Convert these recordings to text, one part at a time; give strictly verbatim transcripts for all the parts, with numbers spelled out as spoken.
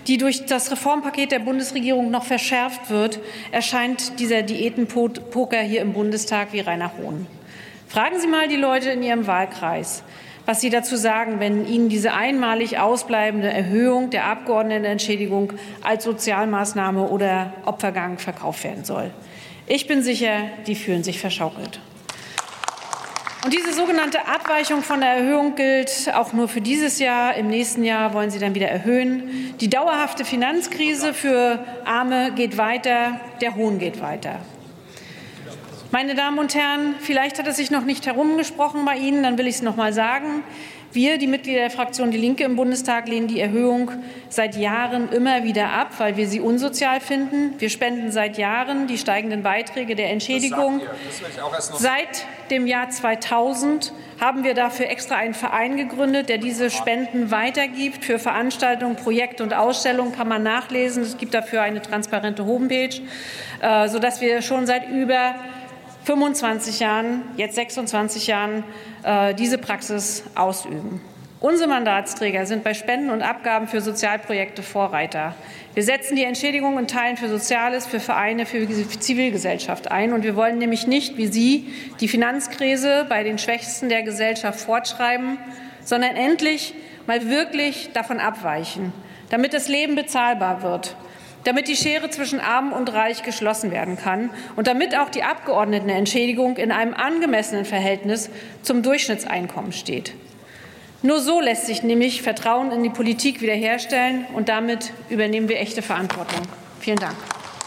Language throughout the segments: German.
die durch das Reformpaket der Bundesregierung noch verschärft wird, erscheint dieser Diätenpoker hier im Bundestag wie reiner Hohn. Fragen Sie mal die Leute in Ihrem Wahlkreis, was sie dazu sagen, wenn Ihnen diese einmalig ausbleibende Erhöhung der Abgeordnetenentschädigung als Sozialmaßnahme oder Opfergang verkauft werden soll. Ich bin sicher, die fühlen sich verschaukelt. Und diese sogenannte Abweichung von der Erhöhung gilt auch nur für dieses Jahr. Im nächsten Jahr wollen Sie dann wieder erhöhen. Die dauerhafte Finanzkrise für Arme geht weiter, der Hohn geht weiter. Meine Damen und Herren, vielleicht hat es sich noch nicht herumgesprochen bei Ihnen, dann will ich es noch mal sagen. Wir, die Mitglieder der Fraktion Die Linke im Bundestag, lehnen die Erhöhung seit Jahren immer wieder ab, weil wir sie unsozial finden. Wir spenden seit Jahren die steigenden Beiträge der Entschädigung. Seit dem Jahr zweitausend haben wir dafür extra einen Verein gegründet, der diese Spenden weitergibt. Für Veranstaltungen, Projekte und Ausstellungen kann man nachlesen. Es gibt dafür eine transparente Homepage, sodass wir schon seit über fünfundzwanzig Jahren, jetzt sechsundzwanzig Jahren, äh, diese Praxis ausüben. Unsere Mandatsträger sind bei Spenden und Abgaben für Sozialprojekte Vorreiter. Wir setzen die Entschädigung in Teilen für Soziales, für Vereine, für Zivilgesellschaft ein. Und wir wollen nämlich nicht, wie Sie, die Finanzkrise bei den Schwächsten der Gesellschaft fortschreiben, sondern endlich mal wirklich davon abweichen, damit das Leben bezahlbar wird, damit die Schere zwischen Arm und Reich geschlossen werden kann und damit auch die Abgeordnetenentschädigung in einem angemessenen Verhältnis zum Durchschnittseinkommen steht. Nur so lässt sich nämlich Vertrauen in die Politik wiederherstellen, und damit übernehmen wir echte Verantwortung. Vielen Dank.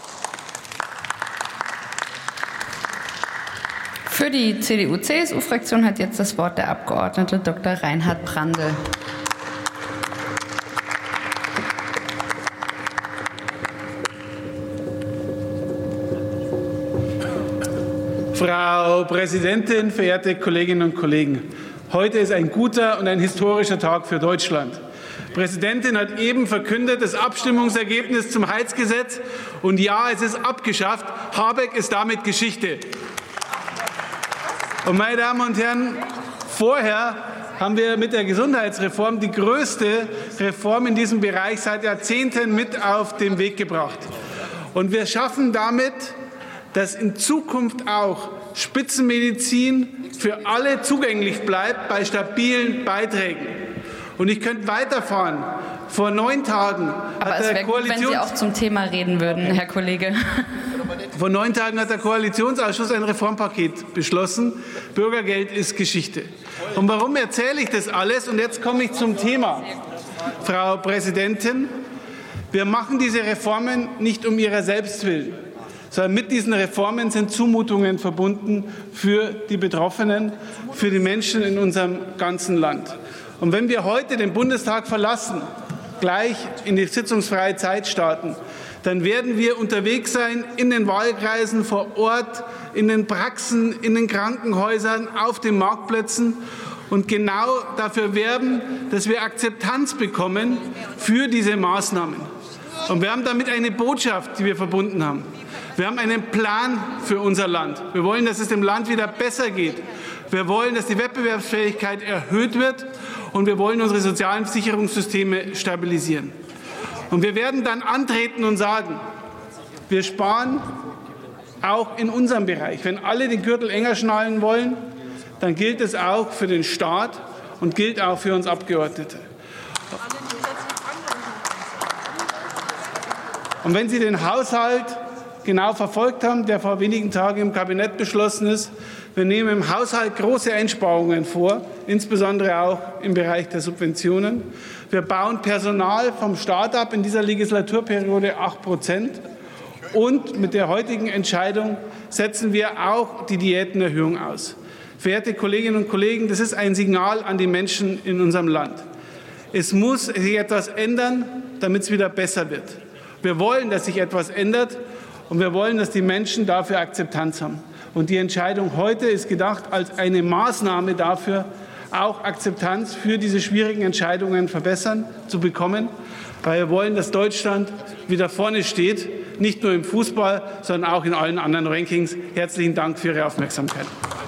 Für die C D U-C S U-Fraktion hat jetzt das Wort der Abgeordnete Doktor Reinhard Brandl. Frau Präsidentin, verehrte Kolleginnen und Kollegen! Heute ist ein guter und ein historischer Tag für Deutschland. Die Präsidentin hat eben verkündet, das Abstimmungsergebnis zum Heizgesetz. Und ja, es ist abgeschafft. Habeck ist damit Geschichte. Und meine Damen und Herren, vorher haben wir mit der Gesundheitsreform die größte Reform in diesem Bereich seit Jahrzehnten mit auf den Weg gebracht. Und wir schaffen damit, dass in Zukunft auch Spitzenmedizin für alle zugänglich bleibt bei stabilen Beiträgen. Und ich könnte weiterfahren. Vor neun Tagen Aber hat es der wäre gut, wenn Sie auch zum Thema reden würden, Herr Kollege. Vor neun Tagen hat der Koalitionsausschuss ein Reformpaket beschlossen. Bürgergeld ist Geschichte. Und warum erzähle ich das alles? Und jetzt komme ich zum Thema. Frau Präsidentin, wir machen diese Reformen nicht um ihrer selbst willen, sondern mit diesen Reformen sind Zumutungen verbunden für die Betroffenen, für die Menschen in unserem ganzen Land. Und wenn wir heute den Bundestag verlassen, gleich in die sitzungsfreie Zeit starten, dann werden wir unterwegs sein in den Wahlkreisen, vor Ort, in den Praxen, in den Krankenhäusern, auf den Marktplätzen und genau dafür werben, dass wir Akzeptanz bekommen für diese Maßnahmen. Und wir haben damit eine Botschaft, die wir verbunden haben. Wir haben einen Plan für unser Land. Wir wollen, dass es dem Land wieder besser geht. Wir wollen, dass die Wettbewerbsfähigkeit erhöht wird. Und wir wollen unsere sozialen Sicherungssysteme stabilisieren. Und wir werden dann antreten und sagen, wir sparen auch in unserem Bereich. Wenn alle den Gürtel enger schnallen wollen, dann gilt es auch für den Staat und gilt auch für uns Abgeordnete. Und wenn Sie den Haushalt genau verfolgt haben, der vor wenigen Tagen im Kabinett beschlossen ist, wir nehmen im Haushalt große Einsparungen vor, insbesondere auch im Bereich der Subventionen. Wir bauen Personal vom Staat ab, in dieser Legislaturperiode acht Prozent. Und mit der heutigen Entscheidung setzen wir auch die Diätenerhöhung aus. Verehrte Kolleginnen und Kollegen, das ist ein Signal an die Menschen in unserem Land. Es muss sich etwas ändern, damit es wieder besser wird. Wir wollen, dass sich etwas ändert. Und wir wollen, dass die Menschen dafür Akzeptanz haben. Und die Entscheidung heute ist gedacht als eine Maßnahme dafür, auch Akzeptanz für diese schwierigen Entscheidungen verbessern zu bekommen. Weil wir wollen, dass Deutschland wieder vorne steht, nicht nur im Fußball, sondern auch in allen anderen Rankings. Herzlichen Dank für Ihre Aufmerksamkeit.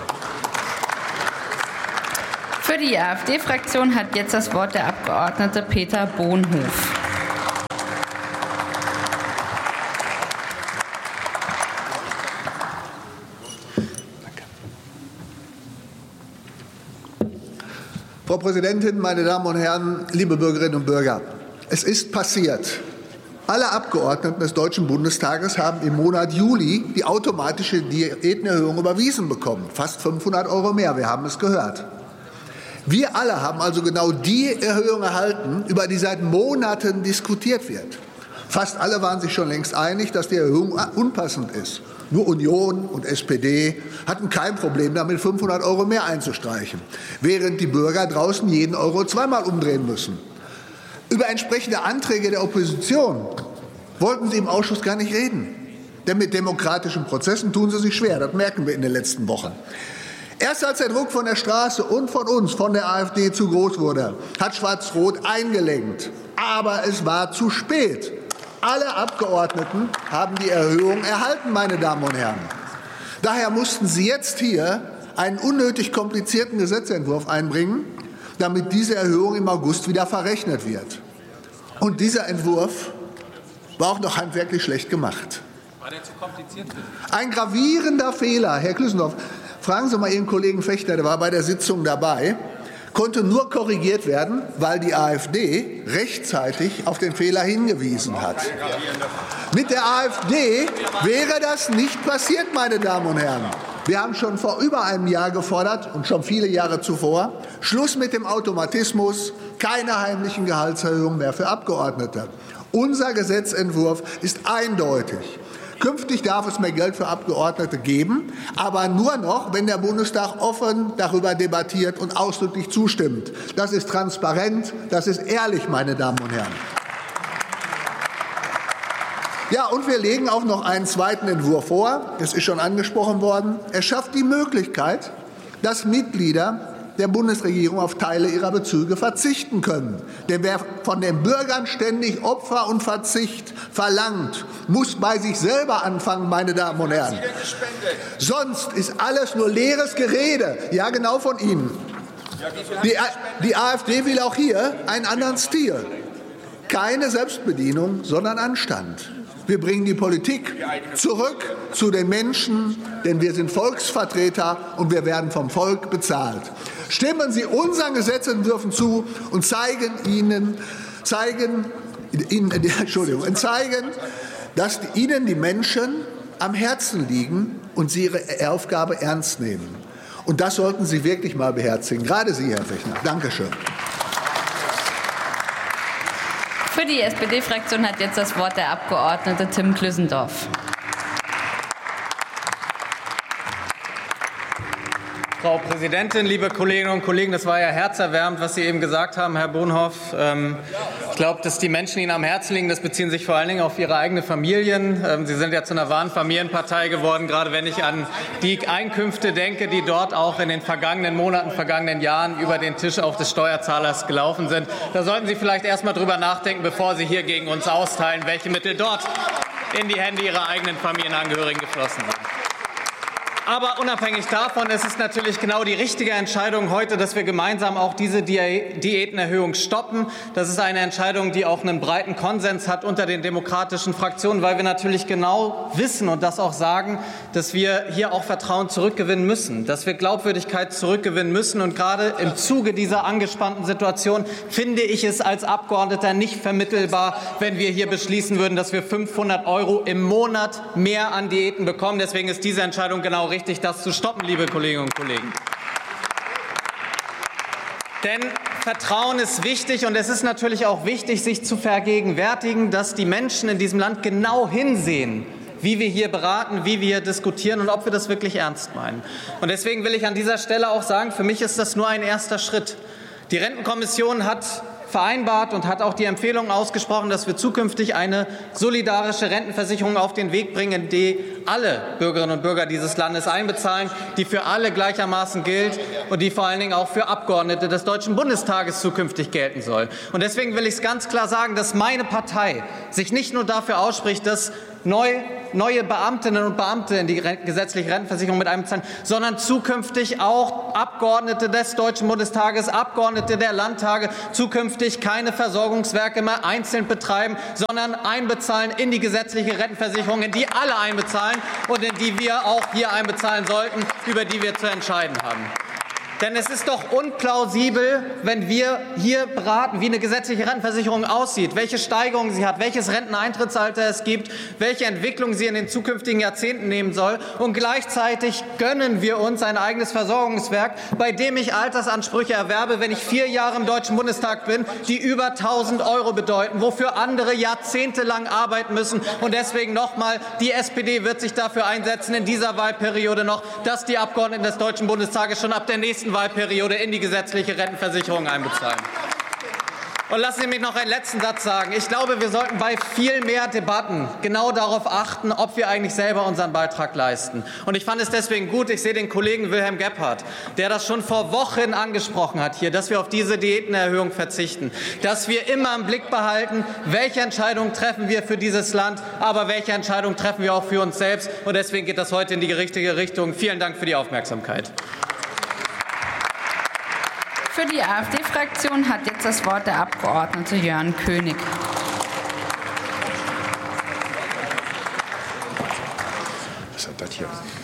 Für die AfD-Fraktion hat jetzt das Wort der Abgeordnete Peter Bonhof. Frau Präsidentin, meine Damen und Herren, liebe Bürgerinnen und Bürger! Es ist passiert. Alle Abgeordneten des Deutschen Bundestages haben im Monat Juli die automatische Diätenerhöhung überwiesen bekommen. Fast fünfhundert Euro mehr, wir haben es gehört. Wir alle haben also genau die Erhöhung erhalten, über die seit Monaten diskutiert wird. Fast alle waren sich schon längst einig, dass die Erhöhung unpassend ist. Nur Union und S P D hatten kein Problem damit, fünfhundert Euro mehr einzustreichen, während die Bürger draußen jeden Euro zweimal umdrehen müssen. Über entsprechende Anträge der Opposition wollten Sie im Ausschuss gar nicht reden. Denn mit demokratischen Prozessen tun Sie sich schwer. Das merken wir in den letzten Wochen. Erst als der Druck von der Straße und von uns, von der AfD, zu groß wurde, hat Schwarz-Rot eingelenkt. Aber es war zu spät. Alle Abgeordneten haben die Erhöhung erhalten, meine Damen und Herren. Daher mussten Sie jetzt hier einen unnötig komplizierten Gesetzentwurf einbringen, damit diese Erhöhung im August wieder verrechnet wird. Und dieser Entwurf war auch noch handwerklich schlecht gemacht. War der zu kompliziert? Ein gravierender Fehler, Herr Klüssendorf, fragen Sie mal Ihren Kollegen Fechter, der war bei der Sitzung dabei, konnte nur korrigiert werden, weil die AfD rechtzeitig auf den Fehler hingewiesen hat. Mit der AfD wäre das nicht passiert, meine Damen und Herren. Wir haben schon vor über einem Jahr gefordert und schon viele Jahre zuvor, Schluss mit dem Automatismus, keine heimlichen Gehaltserhöhungen mehr für Abgeordnete. Unser Gesetzentwurf ist eindeutig. Künftig darf es mehr Geld für Abgeordnete geben, aber nur noch, wenn der Bundestag offen darüber debattiert und ausdrücklich zustimmt. Das ist transparent, das ist ehrlich, meine Damen und Herren. Ja, und wir legen auch noch einen zweiten Entwurf vor. Es ist schon angesprochen worden. Er schafft die Möglichkeit, dass Mitglieder der Bundesregierung auf Teile ihrer Bezüge verzichten können. Denn wer von den Bürgern ständig Opfer und Verzicht verlangt, muss bei sich selber anfangen, meine Damen und Herren. Sonst ist alles nur leeres Gerede. Ja, genau von Ihnen. Die, die AfD will auch hier einen anderen Stil. Keine Selbstbedienung, sondern Anstand. Wir bringen die Politik zurück zu den Menschen, denn wir sind Volksvertreter und wir werden vom Volk bezahlt. Stimmen Sie unseren Gesetzentwürfen zu und zeigen Ihnen, zeigen, Ihnen, Entschuldigung, und zeigen, dass Ihnen die Menschen am Herzen liegen und Sie Ihre Aufgabe ernst nehmen. Und das sollten Sie wirklich mal beherzigen, gerade Sie, Herr Fechner. Dankeschön. Für die S P D-Fraktion hat jetzt das Wort der Abgeordnete Tim Klüssendorf. Frau Präsidentin, liebe Kolleginnen und Kollegen, das war ja herzerwärmend, was Sie eben gesagt haben, Herr Bonhoff. Ich glaube, dass die Menschen Ihnen am Herzen liegen, das beziehen sich vor allen Dingen auf Ihre eigenen Familien. Sie sind ja zu einer wahren Familienpartei geworden, gerade wenn ich an die Einkünfte denke, die dort auch in den vergangenen Monaten, vergangenen Jahren über den Tisch auch des Steuerzahlers gelaufen sind. Da sollten Sie vielleicht erst mal drüber nachdenken, bevor Sie hier gegen uns austeilen, welche Mittel dort in die Hände Ihrer eigenen Familienangehörigen geflossen sind. Aber unabhängig davon ist es natürlich genau die richtige Entscheidung heute, dass wir gemeinsam auch diese Diätenerhöhung stoppen. Das ist eine Entscheidung, die auch einen breiten Konsens hat unter den demokratischen Fraktionen, weil wir natürlich genau wissen und das auch sagen, dass wir hier auch Vertrauen zurückgewinnen müssen, dass wir Glaubwürdigkeit zurückgewinnen müssen. Und gerade im Zuge dieser angespannten Situation finde ich es als Abgeordneter nicht vermittelbar, wenn wir hier beschließen würden, dass wir fünfhundert Euro im Monat mehr an Diäten bekommen. Deswegen ist diese Entscheidung genau richtig. Richtig, das zu stoppen, liebe Kolleginnen und Kollegen. Denn Vertrauen ist wichtig und es ist natürlich auch wichtig, sich zu vergegenwärtigen, dass die Menschen in diesem Land genau hinsehen, wie wir hier beraten, wie wir hier diskutieren und ob wir das wirklich ernst meinen. Und deswegen will ich an dieser Stelle auch sagen, für mich ist das nur ein erster Schritt. Die Rentenkommission hat vereinbart und hat auch die Empfehlung ausgesprochen, dass wir zukünftig eine solidarische Rentenversicherung auf den Weg bringen, die alle Bürgerinnen und Bürger dieses Landes einbezahlen, die für alle gleichermaßen gilt und die vor allen Dingen auch für Abgeordnete des Deutschen Bundestages zukünftig gelten soll. Und deswegen will ich es ganz klar sagen, dass meine Partei sich nicht nur dafür ausspricht, dass neu, neue Beamtinnen und Beamte in die gesetzliche Rentenversicherung mit einbezahlen, sondern zukünftig auch Abgeordnete des Deutschen Bundestages, Abgeordnete der Landtage, zukünftig keine Versorgungswerke mehr einzeln betreiben, sondern einbezahlen in die gesetzliche Rentenversicherung, in die alle einbezahlen und in die wir auch hier einbezahlen sollten, über die wir zu entscheiden haben. Denn es ist doch unplausibel, wenn wir hier beraten, wie eine gesetzliche Rentenversicherung aussieht, welche Steigerungen sie hat, welches Renteneintrittsalter es gibt, welche Entwicklung sie in den zukünftigen Jahrzehnten nehmen soll. Und gleichzeitig gönnen wir uns ein eigenes Versorgungswerk, bei dem ich Altersansprüche erwerbe, wenn ich vier Jahre im Deutschen Bundestag bin, die über tausend Euro bedeuten, wofür andere jahrzehntelang arbeiten müssen. Und deswegen noch mal, die S P D wird sich dafür einsetzen, in dieser Wahlperiode noch, dass die Abgeordneten des Deutschen Bundestages schon ab der nächsten Wahlperiode in die gesetzliche Rentenversicherung einbezahlen. Und lassen Sie mich noch einen letzten Satz sagen. Ich glaube, wir sollten bei viel mehr Debatten genau darauf achten, ob wir eigentlich selber unseren Beitrag leisten. Und ich fand es deswegen gut, ich sehe den Kollegen Wilhelm Gebhardt, der das schon vor Wochen angesprochen hat hier, dass wir auf diese Diätenerhöhung verzichten, dass wir immer im Blick behalten, welche Entscheidungen treffen wir für dieses Land, aber welche Entscheidungen treffen wir auch für uns selbst. Und deswegen geht das heute in die richtige Richtung. Vielen Dank für die Aufmerksamkeit. Für die AfD-Fraktion hat jetzt das Wort der Abgeordnete Jörn König. Was hat das hier?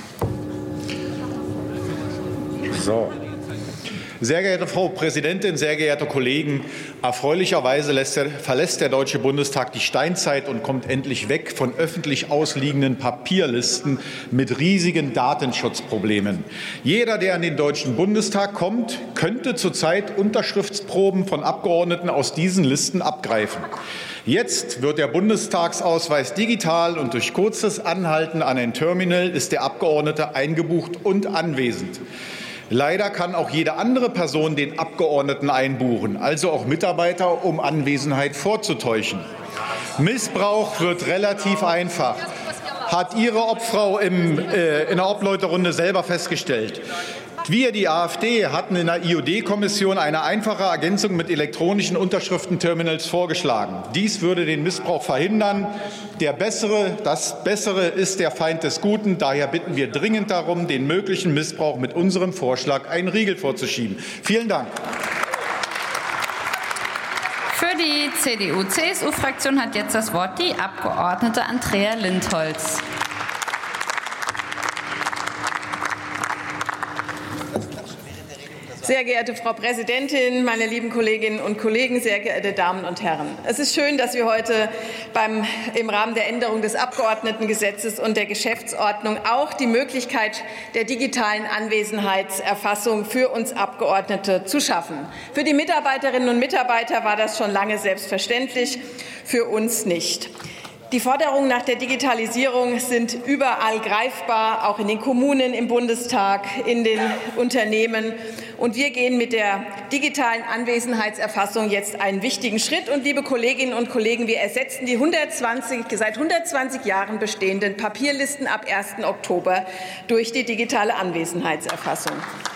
So. Sehr geehrte Frau Präsidentin, sehr geehrte Kollegen! Erfreulicherweise lässt der, verlässt der Deutsche Bundestag die Steinzeit und kommt endlich weg von öffentlich ausliegenden Papierlisten mit riesigen Datenschutzproblemen. Jeder, der in den Deutschen Bundestag kommt, könnte zurzeit Unterschriftsproben von Abgeordneten aus diesen Listen abgreifen. Jetzt wird der Bundestagsausweis digital und durch kurzes Anhalten an ein Terminal ist der Abgeordnete eingebucht und anwesend. Leider kann auch jede andere Person den Abgeordneten einbuchen, also auch Mitarbeiter, um Anwesenheit vorzutäuschen. Missbrauch wird relativ einfach, hat Ihre Obfrau im, äh, in der Obleuterunde selber festgestellt. Wir, die AfD, hatten in der I O D-Kommission eine einfache Ergänzung mit elektronischen Unterschriftenterminals vorgeschlagen. Dies würde den Missbrauch verhindern. Der Bessere, das Bessere ist der Feind des Guten. Daher bitten wir dringend darum, den möglichen Missbrauch mit unserem Vorschlag einen Riegel vorzuschieben. Vielen Dank. Für die C D U C S U-Fraktion hat jetzt das Wort die Abgeordnete Andrea Lindholz. Sehr geehrte Frau Präsidentin, meine lieben Kolleginnen und Kollegen, sehr geehrte Damen und Herren! Es ist schön, dass wir heute beim, im Rahmen der Änderung des Abgeordnetengesetzes und der Geschäftsordnung auch die Möglichkeit der digitalen Anwesenheitserfassung für uns Abgeordnete zu schaffen. Für die Mitarbeiterinnen und Mitarbeiter war das schon lange selbstverständlich, für uns nicht. Die Forderungen nach der Digitalisierung sind überall greifbar, auch in den Kommunen, im Bundestag, in den Unternehmen. Und wir gehen mit der digitalen Anwesenheitserfassung jetzt einen wichtigen Schritt. Und, liebe Kolleginnen und Kollegen, wir ersetzen die hundertzwanzig, seit hundertzwanzig Jahren bestehenden Papierlisten ab ersten Oktober durch die digitale Anwesenheitserfassung.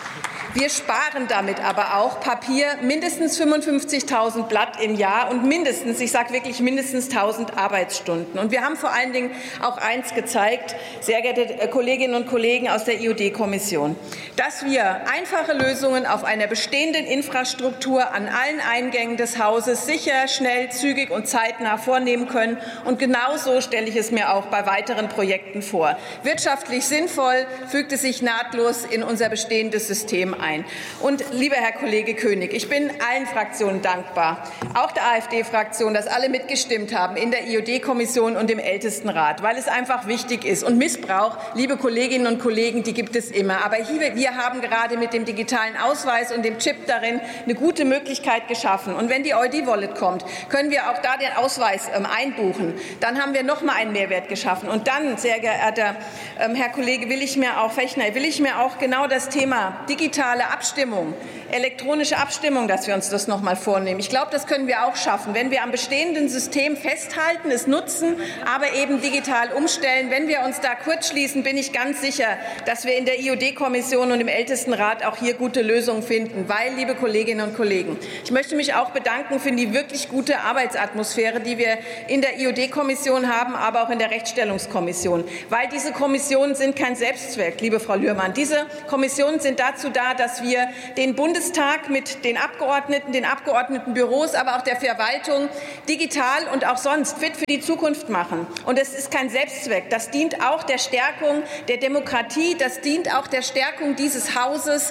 Wir sparen damit aber auch Papier, mindestens fünfundfünfzigtausend Blatt im Jahr und mindestens, ich sage wirklich mindestens tausend Arbeitsstunden. Und wir haben vor allen Dingen auch eins gezeigt, sehr geehrte Kolleginnen und Kollegen aus der I O D-Kommission, dass wir einfache Lösungen auf einer bestehenden Infrastruktur an allen Eingängen des Hauses sicher, schnell, zügig und zeitnah vornehmen können. Und genauso stelle ich es mir auch bei weiteren Projekten vor. Wirtschaftlich sinnvoll, fügt es sich nahtlos in unser bestehendes System ein. Und lieber Herr Kollege König, ich bin allen Fraktionen dankbar, auch der AfD-Fraktion, dass alle mitgestimmt haben in der I O D-Kommission und im Ältestenrat, weil es einfach wichtig ist. Und Missbrauch, liebe Kolleginnen und Kollegen, die gibt es immer. Aber hier, wir haben gerade mit dem digitalen Ausweis und dem Chip darin eine gute Möglichkeit geschaffen. Und wenn die I D-Wallet kommt, können wir auch da den Ausweis ähm, einbuchen. Dann haben wir noch mal einen Mehrwert geschaffen. Und dann, sehr geehrter ähm, Herr Kollege, will ich mir auch, Fechner, will ich mir auch genau das Thema digital Abstimmung, elektronische Abstimmung, dass wir uns das noch mal vornehmen. Ich glaube, das können wir auch schaffen, wenn wir am bestehenden System festhalten, es nutzen, aber eben digital umstellen. Wenn wir uns da kurzschließen, bin ich ganz sicher, dass wir in der I O D-Kommission und im Ältestenrat auch hier gute Lösungen finden. Weil, liebe Kolleginnen und Kollegen, ich möchte mich auch bedanken für die wirklich gute Arbeitsatmosphäre, die wir in der I O D-Kommission haben, aber auch in der Rechtsstellungskommission. Weil diese Kommissionen sind kein Selbstzweck, liebe Frau Lührmann. Diese Kommissionen sind dazu da, dass wir den Bundestag mit den Abgeordneten, den Abgeordnetenbüros, aber auch der Verwaltung digital und auch sonst fit für die Zukunft machen. Und es ist kein Selbstzweck. Das dient auch der Stärkung der Demokratie. Das dient auch der Stärkung dieses Hauses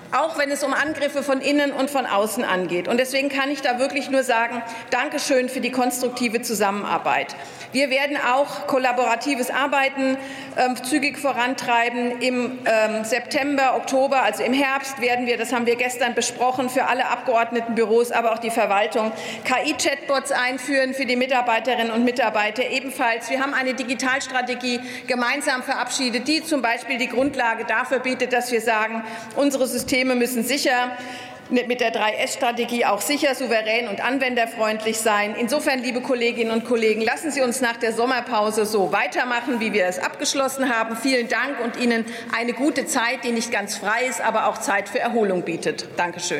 auch wenn es um Angriffe von innen und von außen angeht. Und deswegen kann ich da wirklich nur sagen, Dankeschön für die konstruktive Zusammenarbeit. Wir werden auch kollaboratives Arbeiten äh, zügig vorantreiben. Im ähm, September, Oktober, also im Herbst, werden wir, das haben wir gestern besprochen, für alle Abgeordnetenbüros, aber auch die Verwaltung K I-Chatbots einführen für die Mitarbeiterinnen und Mitarbeiter ebenfalls. Wir haben eine Digitalstrategie gemeinsam verabschiedet, die zum Beispiel die Grundlage dafür bietet, dass wir sagen, unsere Systeme müssen sicher mit der drei S Strategie auch sicher, souverän und anwenderfreundlich sein. Insofern, liebe Kolleginnen und Kollegen, lassen Sie uns nach der Sommerpause so weitermachen, wie wir es abgeschlossen haben. Vielen Dank und Ihnen eine gute Zeit, die nicht ganz frei ist, aber auch Zeit für Erholung bietet. Dankeschön.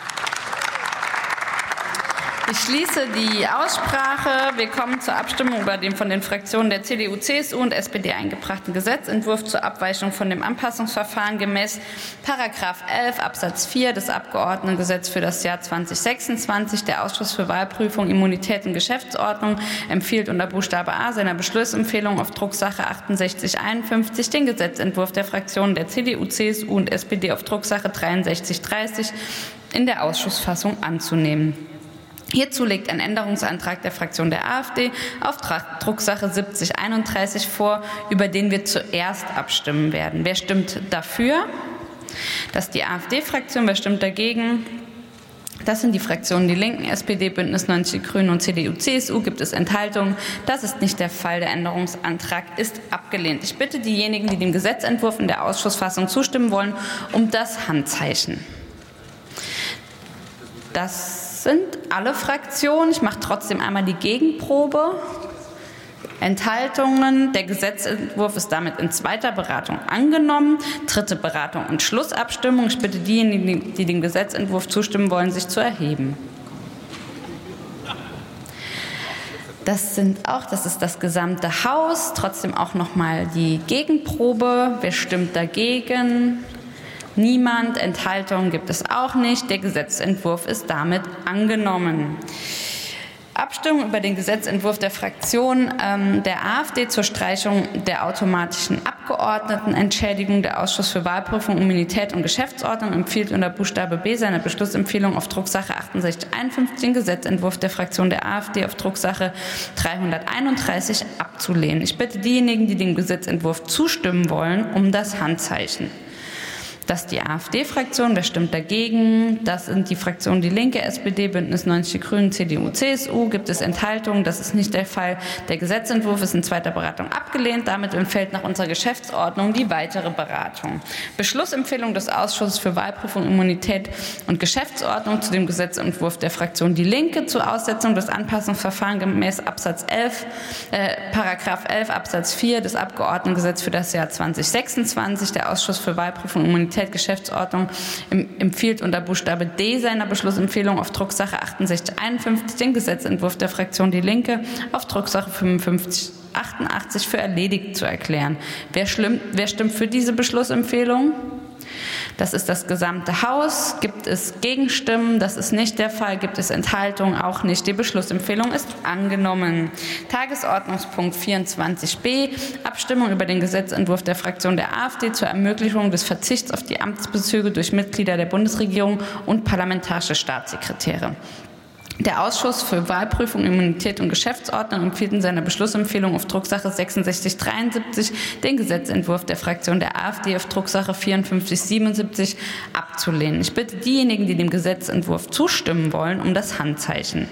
Ich schließe die Aussprache. Wir kommen zur Abstimmung über den von den Fraktionen der C D U, C S U und S P D eingebrachten Gesetzentwurf zur Abweichung von dem Anpassungsverfahren gemäß Paragraph elf Absatz vier des Abgeordnetengesetzes für das Jahr zweitausendsechsundzwanzig. Der Ausschuss für Wahlprüfung, Immunität und Geschäftsordnung empfiehlt unter Buchstabe A seiner Beschlussempfehlung auf Drucksache achtundsechzig einundfünfzig den Gesetzentwurf der Fraktionen der C D U, C S U und S P D auf Drucksache dreiundsechzig dreißig in der Ausschussfassung anzunehmen. Hierzu liegt ein Änderungsantrag der Fraktion der AfD auf Drucksache siebzig einunddreißig vor, über den wir zuerst abstimmen werden. Wer stimmt dafür? Das ist die AfD-Fraktion. Wer stimmt dagegen? Das sind die Fraktionen Die Linken, S P D, Bündnis neunzig Die Grünen und C D U, C S U. Gibt es Enthaltungen? Das ist nicht der Fall. Der Änderungsantrag ist abgelehnt. Ich bitte diejenigen, die dem Gesetzentwurf in der Ausschussfassung zustimmen wollen, um das Handzeichen. Das sind alle Fraktionen. Ich mache trotzdem einmal die Gegenprobe. Enthaltungen. Der Gesetzentwurf ist damit in zweiter Beratung angenommen. Dritte Beratung und Schlussabstimmung. Ich bitte diejenigen, die dem Gesetzentwurf zustimmen wollen, sich zu erheben. Das sind auch, das ist das gesamte Haus. Trotzdem auch noch mal die Gegenprobe. Wer stimmt dagegen? Niemand. Enthaltungen gibt es auch nicht. Der Gesetzentwurf ist damit angenommen. Abstimmung über den Gesetzentwurf der Fraktion ähm, der AfD zur Streichung der automatischen Abgeordnetenentschädigung. Der Ausschuss für Wahlprüfung, Immunität und Geschäftsordnung empfiehlt unter Buchstabe B seiner Beschlussempfehlung auf Drucksache achtundsechzig einundfünfzig den Gesetzentwurf der Fraktion der AfD auf Drucksache dreihunderteinunddreißig abzulehnen. Ich bitte diejenigen, die dem Gesetzentwurf zustimmen wollen, um das Handzeichen. Das ist die AfD-Fraktion. Wer stimmt dagegen? Das sind die Fraktionen Die Linke, S P D, Bündnis neunzig Die Grünen, C D U, C S U. Gibt es Enthaltungen? Das ist nicht der Fall. Der Gesetzentwurf ist in zweiter Beratung abgelehnt. Damit entfällt nach unserer Geschäftsordnung die weitere Beratung. Beschlussempfehlung des Ausschusses für Wahlprüfung, Immunität und Geschäftsordnung zu dem Gesetzentwurf der Fraktion Die Linke zur Aussetzung des Anpassungsverfahrens gemäß Absatz elf, äh, Paragraph elf Absatz vier des Abgeordnetengesetzes für das Jahr zweitausendsechsundzwanzig. Der Ausschuss für Wahlprüfung, Immunität Geschäftsordnung empfiehlt unter Buchstabe D seiner Beschlussempfehlung auf Drucksache achtundsechzig einundfünfzig den Gesetzentwurf der Fraktion Die Linke auf Drucksache fünfundfünfzig achtundachtzig für erledigt zu erklären. Wer, schlimm, wer stimmt für diese Beschlussempfehlung? Das ist das gesamte Haus. Gibt es Gegenstimmen? Das ist nicht der Fall. Gibt es Enthaltungen? Auch nicht. Die Beschlussempfehlung ist angenommen. Tagesordnungspunkt vierundzwanzig b. Abstimmung über den Gesetzentwurf der Fraktion der AfD zur Ermöglichung des Verzichts auf die Amtsbezüge durch Mitglieder der Bundesregierung und parlamentarische Staatssekretäre. Der Ausschuss für Wahlprüfung, Immunität und Geschäftsordnung empfiehlt in seiner Beschlussempfehlung auf Drucksache sechsundsechzig dreiundsiebzig den Gesetzentwurf der Fraktion der AfD auf Drucksache vierundfünfzig siebenundsiebzig abzulehnen. Ich bitte diejenigen, die dem Gesetzentwurf zustimmen wollen, um das Handzeichen.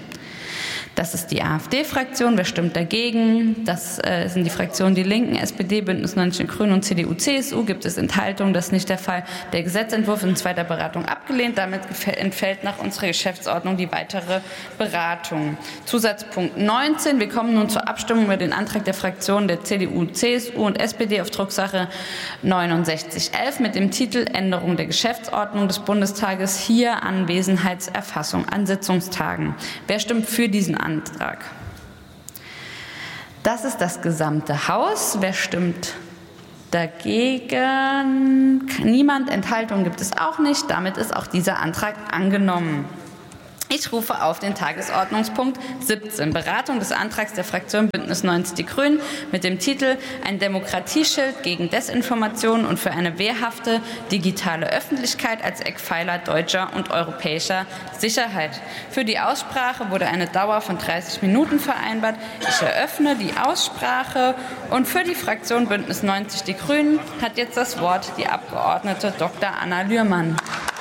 Das ist die AfD-Fraktion. Wer stimmt dagegen? Das äh, sind die Fraktionen Die Linken, S P D, Bündnis neunzig Die Grünen und C D U, C S U. Gibt es Enthaltungen? Das ist nicht der Fall. Der Gesetzentwurf ist in zweiter Beratung abgelehnt. Damit entfällt nach unserer Geschäftsordnung die weitere Beratung. Zusatzpunkt neunzehn. Wir kommen nun zur Abstimmung über den Antrag der Fraktionen der C D U, C S U und S P D auf Drucksache neunundsechzig elf mit dem Titel Änderung der Geschäftsordnung des Bundestages, hier Anwesenheitserfassung an Sitzungstagen. Wer stimmt für diesen Antrag? Antrag. Das ist das gesamte Haus. Wer stimmt dagegen? Niemand. Enthaltungen gibt es auch nicht. Damit ist auch dieser Antrag angenommen. Ich rufe auf den Tagesordnungspunkt siebzehn, Beratung des Antrags der Fraktion Bündnis neunzig Die Grünen mit dem Titel Ein Demokratieschild gegen Desinformation und für eine wehrhafte digitale Öffentlichkeit als Eckpfeiler deutscher und europäischer Sicherheit. Für die Aussprache wurde eine Dauer von dreißig Minuten vereinbart. Ich eröffne die Aussprache und für die Fraktion Bündnis neunzig Die Grünen hat jetzt das Wort die Abgeordnete Doktor Anna Lührmann.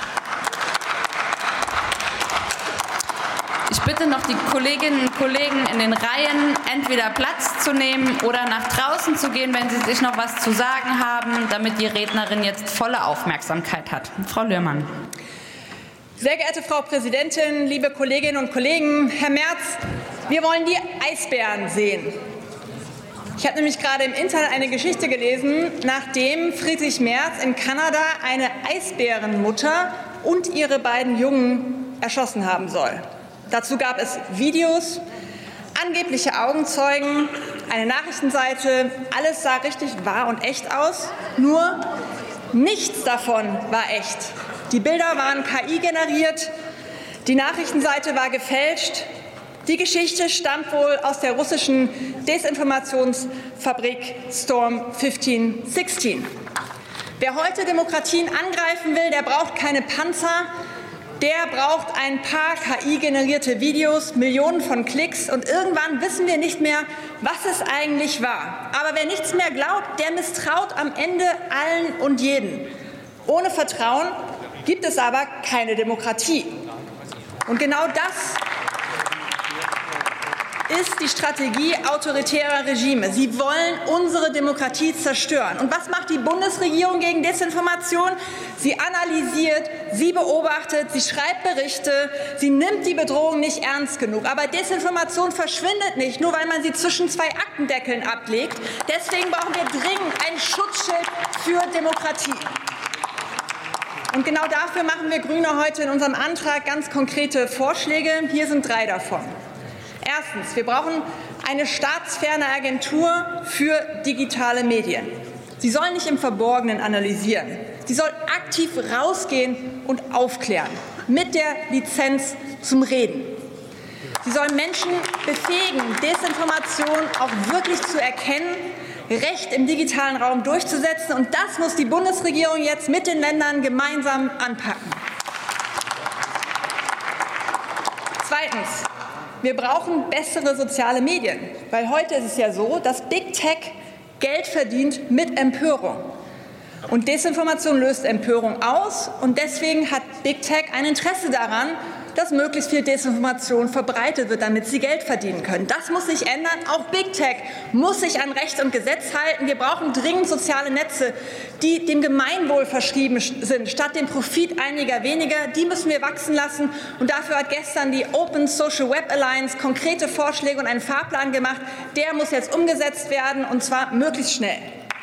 Ich bitte noch die Kolleginnen und Kollegen in den Reihen, entweder Platz zu nehmen oder nach draußen zu gehen, wenn sie sich noch was zu sagen haben, damit die Rednerin jetzt volle Aufmerksamkeit hat. Frau Lührmann. Sehr geehrte Frau Präsidentin, liebe Kolleginnen und Kollegen, Herr Merz, wir wollen die Eisbären sehen. Ich habe nämlich gerade im Internet eine Geschichte gelesen, nachdem Friedrich Merz in Kanada eine Eisbärenmutter und ihre beiden Jungen erschossen haben soll. Dazu gab es Videos, angebliche Augenzeugen, eine Nachrichtenseite. Alles sah richtig wahr und echt aus. Nur nichts davon war echt. Die Bilder waren K I generiert, die Nachrichtenseite war gefälscht. Die Geschichte stammt wohl aus der russischen Desinformationsfabrik Storm fünfzehn sechzehn. Wer heute Demokratien angreifen will, der braucht keine Panzer. Der braucht ein paar K I-generierte Videos, Millionen von Klicks und irgendwann wissen wir nicht mehr, was es eigentlich war. Aber wer nichts mehr glaubt, der misstraut am Ende allen und jeden. Ohne Vertrauen gibt es aber keine Demokratie. Und genau das ist die Strategie autoritärer Regime. Sie wollen unsere Demokratie zerstören. Und was macht die Bundesregierung gegen Desinformation? Sie analysiert, sie beobachtet, sie schreibt Berichte, sie nimmt die Bedrohung nicht ernst genug. Aber Desinformation verschwindet nicht, nur weil man sie zwischen zwei Aktendeckeln ablegt. Deswegen brauchen wir dringend ein Schutzschild für Demokratie. Und genau dafür machen wir Grüne heute in unserem Antrag ganz konkrete Vorschläge. Hier sind drei davon. Erstens, wir brauchen eine staatsferne Agentur für digitale Medien. Sie soll nicht im Verborgenen analysieren. Sie soll aktiv rausgehen und aufklären, mit der Lizenz zum Reden. Sie soll Menschen befähigen, Desinformation auch wirklich zu erkennen, Recht im digitalen Raum durchzusetzen. Und das muss die Bundesregierung jetzt mit den Ländern gemeinsam anpacken. Zweitens. Wir brauchen bessere soziale Medien, weil heute ist es ja so, dass Big Tech Geld verdient mit Empörung. Und Desinformation löst Empörung aus und deswegen hat Big Tech ein Interesse daran, dass möglichst viel Desinformation verbreitet wird, damit sie Geld verdienen können. Das muss sich ändern. Auch Big Tech muss sich an Recht und Gesetz halten. Wir brauchen dringend soziale Netze, die dem Gemeinwohl verschrieben sind, statt dem Profit einiger weniger. Die müssen wir wachsen lassen. Und dafür hat gestern die Open Social Web Alliance konkrete Vorschläge und einen Fahrplan gemacht. Der muss jetzt umgesetzt werden, und zwar möglichst schnell.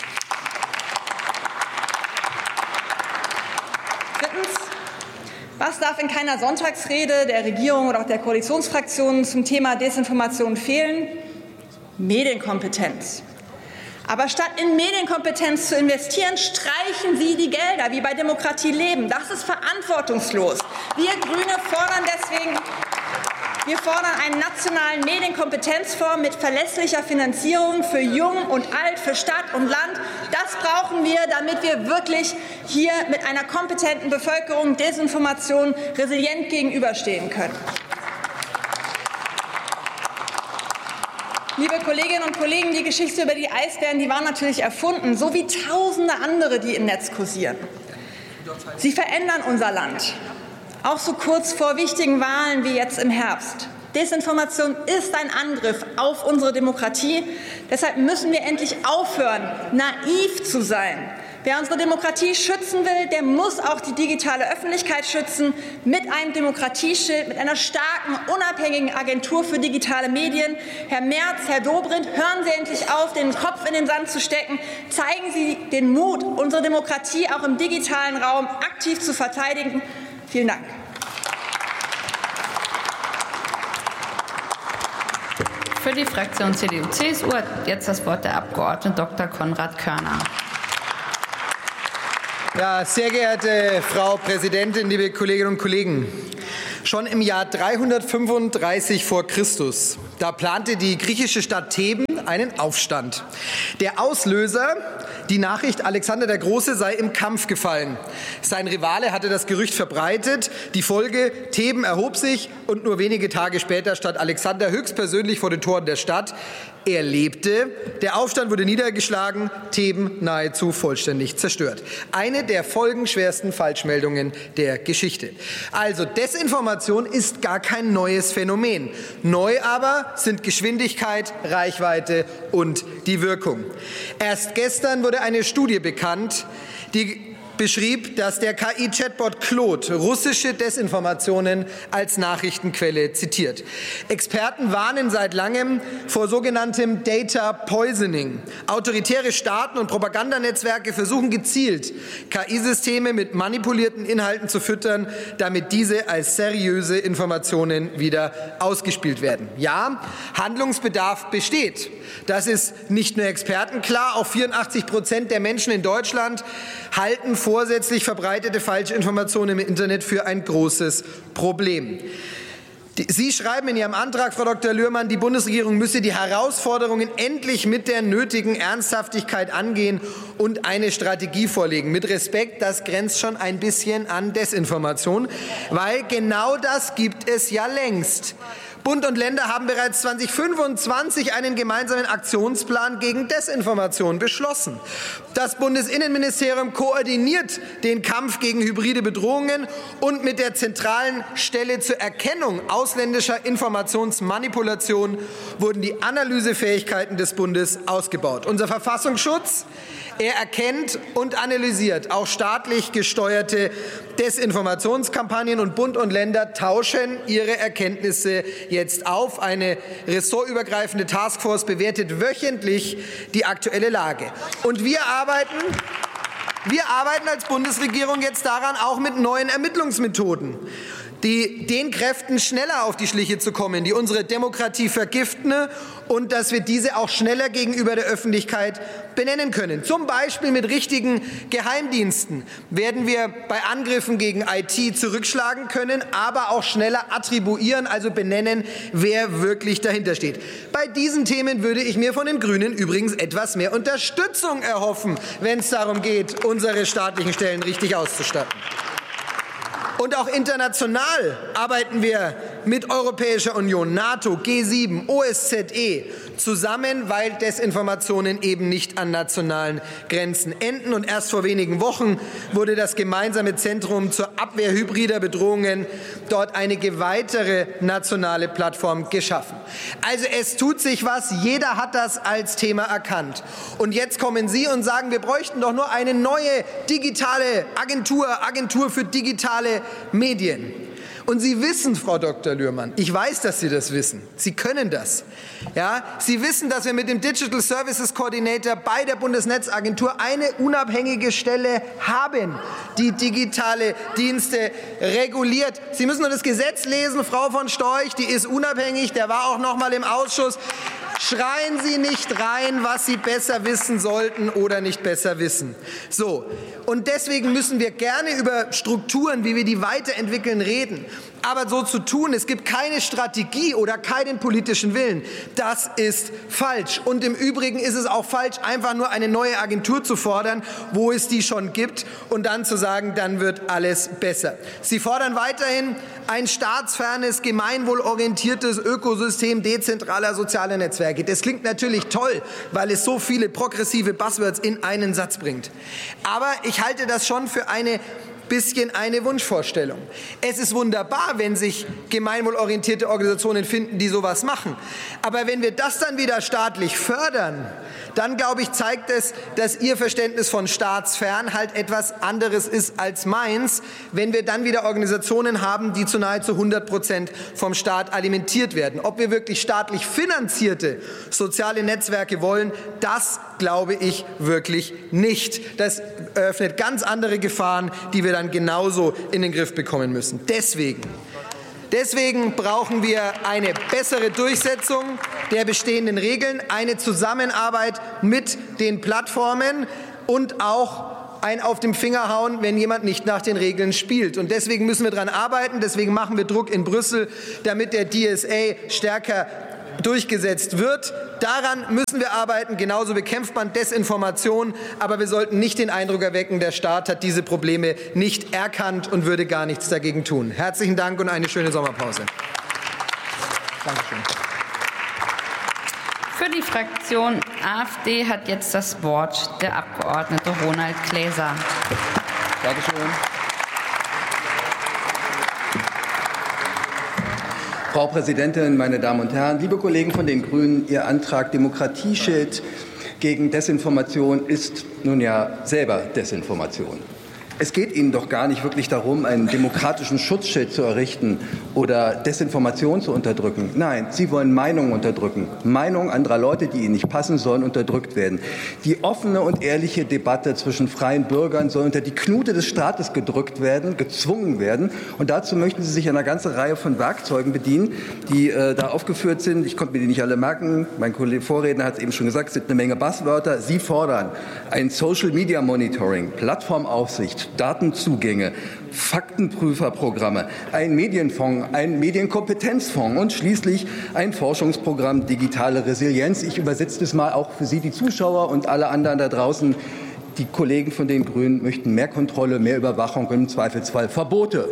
Drittens. Was darf in keiner Sonntagsrede der Regierung oder auch der Koalitionsfraktionen zum Thema Desinformation fehlen? Medienkompetenz. Aber statt in Medienkompetenz zu investieren, streichen Sie die Gelder, wie bei Demokratie leben. Das ist verantwortungslos. Wir Grüne fordern deswegen, wir fordern einen nationalen Medienkompetenzfonds mit verlässlicher Finanzierung für Jung und Alt, für Stadt und Land. Das brauchen wir, damit wir wirklich hier mit einer kompetenten Bevölkerung Desinformation resilient gegenüberstehen können. Liebe Kolleginnen und Kollegen, die Geschichte über die Eisbären, die war natürlich erfunden, so wie tausende andere, die im Netz kursieren. Sie verändern unser Land. Auch so kurz vor wichtigen Wahlen wie jetzt im Herbst. Desinformation ist ein Angriff auf unsere Demokratie. Deshalb müssen wir endlich aufhören, naiv zu sein. Wer unsere Demokratie schützen will, der muss auch die digitale Öffentlichkeit schützen. Mit einem Demokratieschild, mit einer starken, unabhängigen Agentur für digitale Medien. Herr Merz, Herr Dobrindt, hören Sie endlich auf, den Kopf in den Sand zu stecken. Zeigen Sie den Mut, unsere Demokratie auch im digitalen Raum aktiv zu verteidigen. Vielen Dank. Für die Fraktion C D U C S U hat jetzt das Wort der Abgeordnete Doktor Konrad Körner. Ja, sehr geehrte Frau Präsidentin, liebe Kolleginnen und Kollegen! Schon im Jahr dreihundertfünfunddreißig vor Christus, da plante die griechische Stadt Theben einen Aufstand. Der Auslöser, die Nachricht, Alexander der Große sei im Kampf gefallen. Sein Rivale hatte das Gerücht verbreitet. Die Folge, Theben erhob sich und nur wenige Tage später stand Alexander höchstpersönlich vor den Toren der Stadt. Er lebte, der Aufstand wurde niedergeschlagen, Theben nahezu vollständig zerstört. Eine der folgenschwersten Falschmeldungen der Geschichte. Also Desinformation ist gar kein neues Phänomen. Neu aber sind Geschwindigkeit, Reichweite und die Wirkung. Erst gestern wurde eine Studie bekannt, die beschrieb, dass der K I-Chatbot Claude russische Desinformationen als Nachrichtenquelle zitiert. Experten warnen seit langem vor sogenanntem Data Poisoning. Autoritäre Staaten und Propagandanetzwerke versuchen gezielt, K I-Systeme mit manipulierten Inhalten zu füttern, damit diese als seriöse Informationen wieder ausgespielt werden. Ja, Handlungsbedarf besteht. Das ist nicht nur Experten klar, auch vierundachtzig Prozent der Menschen in Deutschland halten vorsätzlich verbreitete Falschinformationen im Internet für ein großes Problem. Sie schreiben in Ihrem Antrag, Frau Doktor Lührmann, die Bundesregierung müsse die Herausforderungen endlich mit der nötigen Ernsthaftigkeit angehen und eine Strategie vorlegen. Mit Respekt, das grenzt schon ein bisschen an Desinformation, weil genau das gibt es ja längst. Bund und Länder haben bereits zweitausendfünfundzwanzig einen gemeinsamen Aktionsplan gegen Desinformation beschlossen. Das Bundesinnenministerium koordiniert den Kampf gegen hybride Bedrohungen und mit der zentralen Stelle zur Erkennung ausländischer Informationsmanipulation wurden die Analysefähigkeiten des Bundes ausgebaut. Unser Verfassungsschutz, er erkennt und analysiert auch staatlich gesteuerte Desinformationskampagnen und Bund und Länder tauschen ihre Erkenntnisse jetzt auf. Eine ressortübergreifende Taskforce bewertet wöchentlich die aktuelle Lage. Und wir arbeiten, wir arbeiten als Bundesregierung jetzt daran, auch mit neuen Ermittlungsmethoden, die den Kräften schneller auf die Schliche zu kommen, die unsere Demokratie vergiften, und dass wir diese auch schneller gegenüber der Öffentlichkeit benennen können. Zum Beispiel mit richtigen Geheimdiensten werden wir bei Angriffen gegen I T zurückschlagen können, aber auch schneller attribuieren, also benennen, wer wirklich dahinter steht. Bei diesen Themen würde ich mir von den Grünen übrigens etwas mehr Unterstützung erhoffen, wenn es darum geht, unsere staatlichen Stellen richtig auszustatten. Und auch international arbeiten wir mit Europäischer Union, NATO, G sieben, O S Z E zusammen, weil Desinformationen eben nicht an nationalen Grenzen enden. Und erst vor wenigen Wochen wurde das gemeinsame Zentrum zur Abwehr hybrider Bedrohungen dort eine weitere nationale Plattform geschaffen. Also es tut sich was, jeder hat das als Thema erkannt. Und jetzt kommen Sie und sagen, wir bräuchten doch nur eine neue digitale Agentur, Agentur für digitale Medien. Und Sie wissen, Frau Doktor Lührmann, ich weiß, dass Sie das wissen. Sie können das. Ja, Sie wissen, dass wir mit dem Digital Services Coordinator bei der Bundesnetzagentur eine unabhängige Stelle haben, die digitale Dienste reguliert. Sie müssen nur das Gesetz lesen, Frau von Storch, die ist unabhängig, der war auch noch mal im Ausschuss. Schreien Sie nicht rein, was Sie besser wissen sollten oder nicht besser wissen. So. Und deswegen müssen wir gerne über Strukturen, wie wir die weiterentwickeln, reden. Aber so zu tun, es gibt keine Strategie oder keinen politischen Willen, das ist falsch. Und im Übrigen ist es auch falsch, einfach nur eine neue Agentur zu fordern, wo es die schon gibt, und dann zu sagen, dann wird alles besser. Sie fordern weiterhin ein staatsfernes, gemeinwohlorientiertes Ökosystem dezentraler sozialer Netzwerke. Das klingt natürlich toll, weil es so viele progressive Buzzwords in einen Satz bringt. Aber ich halte das schon für eine bisschen eine Wunschvorstellung. Es ist wunderbar, wenn sich gemeinwohlorientierte Organisationen finden, die sowas machen. Aber wenn wir das dann wieder staatlich fördern, dann, glaube ich, zeigt es, dass Ihr Verständnis von staatsfern halt etwas anderes ist als meins, wenn wir dann wieder Organisationen haben, die zu nahezu hundert Prozent vom Staat alimentiert werden. Ob wir wirklich staatlich finanzierte soziale Netzwerke wollen, das glaube ich wirklich nicht. Das eröffnet ganz andere Gefahren, die wir dann genauso in den Griff bekommen müssen. Deswegen Deswegen brauchen wir eine bessere Durchsetzung der bestehenden Regeln, eine Zusammenarbeit mit den Plattformen und auch ein auf den Finger hauen, wenn jemand nicht nach den Regeln spielt. Und deswegen müssen wir daran arbeiten, deswegen machen wir Druck in Brüssel, damit der D S A stärker durchgesetzt wird. Daran müssen wir arbeiten. Genauso bekämpft man Desinformation. Aber wir sollten nicht den Eindruck erwecken, der Staat hat diese Probleme nicht erkannt und würde gar nichts dagegen tun. Herzlichen Dank und eine schöne Sommerpause. Dankeschön. Für die Fraktion AfD hat jetzt das Wort der Abgeordnete Ronald Gläser. Dankeschön. Frau Präsidentin, meine Damen und Herren, liebe Kollegen von den Grünen, Ihr Antrag Demokratieschild gegen Desinformation ist nun ja selber Desinformation. Es geht Ihnen doch gar nicht wirklich darum, einen demokratischen Schutzschild zu errichten oder Desinformation zu unterdrücken. Nein, Sie wollen Meinungen unterdrücken. Meinungen anderer Leute, die Ihnen nicht passen, sollen unterdrückt werden. Die offene und ehrliche Debatte zwischen freien Bürgern soll unter die Knute des Staates gedrückt werden, gezwungen werden. Und dazu möchten Sie sich einer ganzen Reihe von Werkzeugen bedienen, die äh, da aufgeführt sind. Ich konnte mir die nicht alle merken. Mein Kollege Vorredner hat es eben schon gesagt, es sind eine Menge Buzzwörter. Sie fordern ein Social Media Monitoring, Plattformaufsicht, Datenzugänge, Faktenprüferprogramme, ein Medienfonds, ein Medienkompetenzfonds und schließlich ein Forschungsprogramm Digitale Resilienz. Ich übersetze das mal auch für Sie, die Zuschauer und alle anderen da draußen. Die Kollegen von den Grünen möchten mehr Kontrolle, mehr Überwachung und im Zweifelsfall Verbote.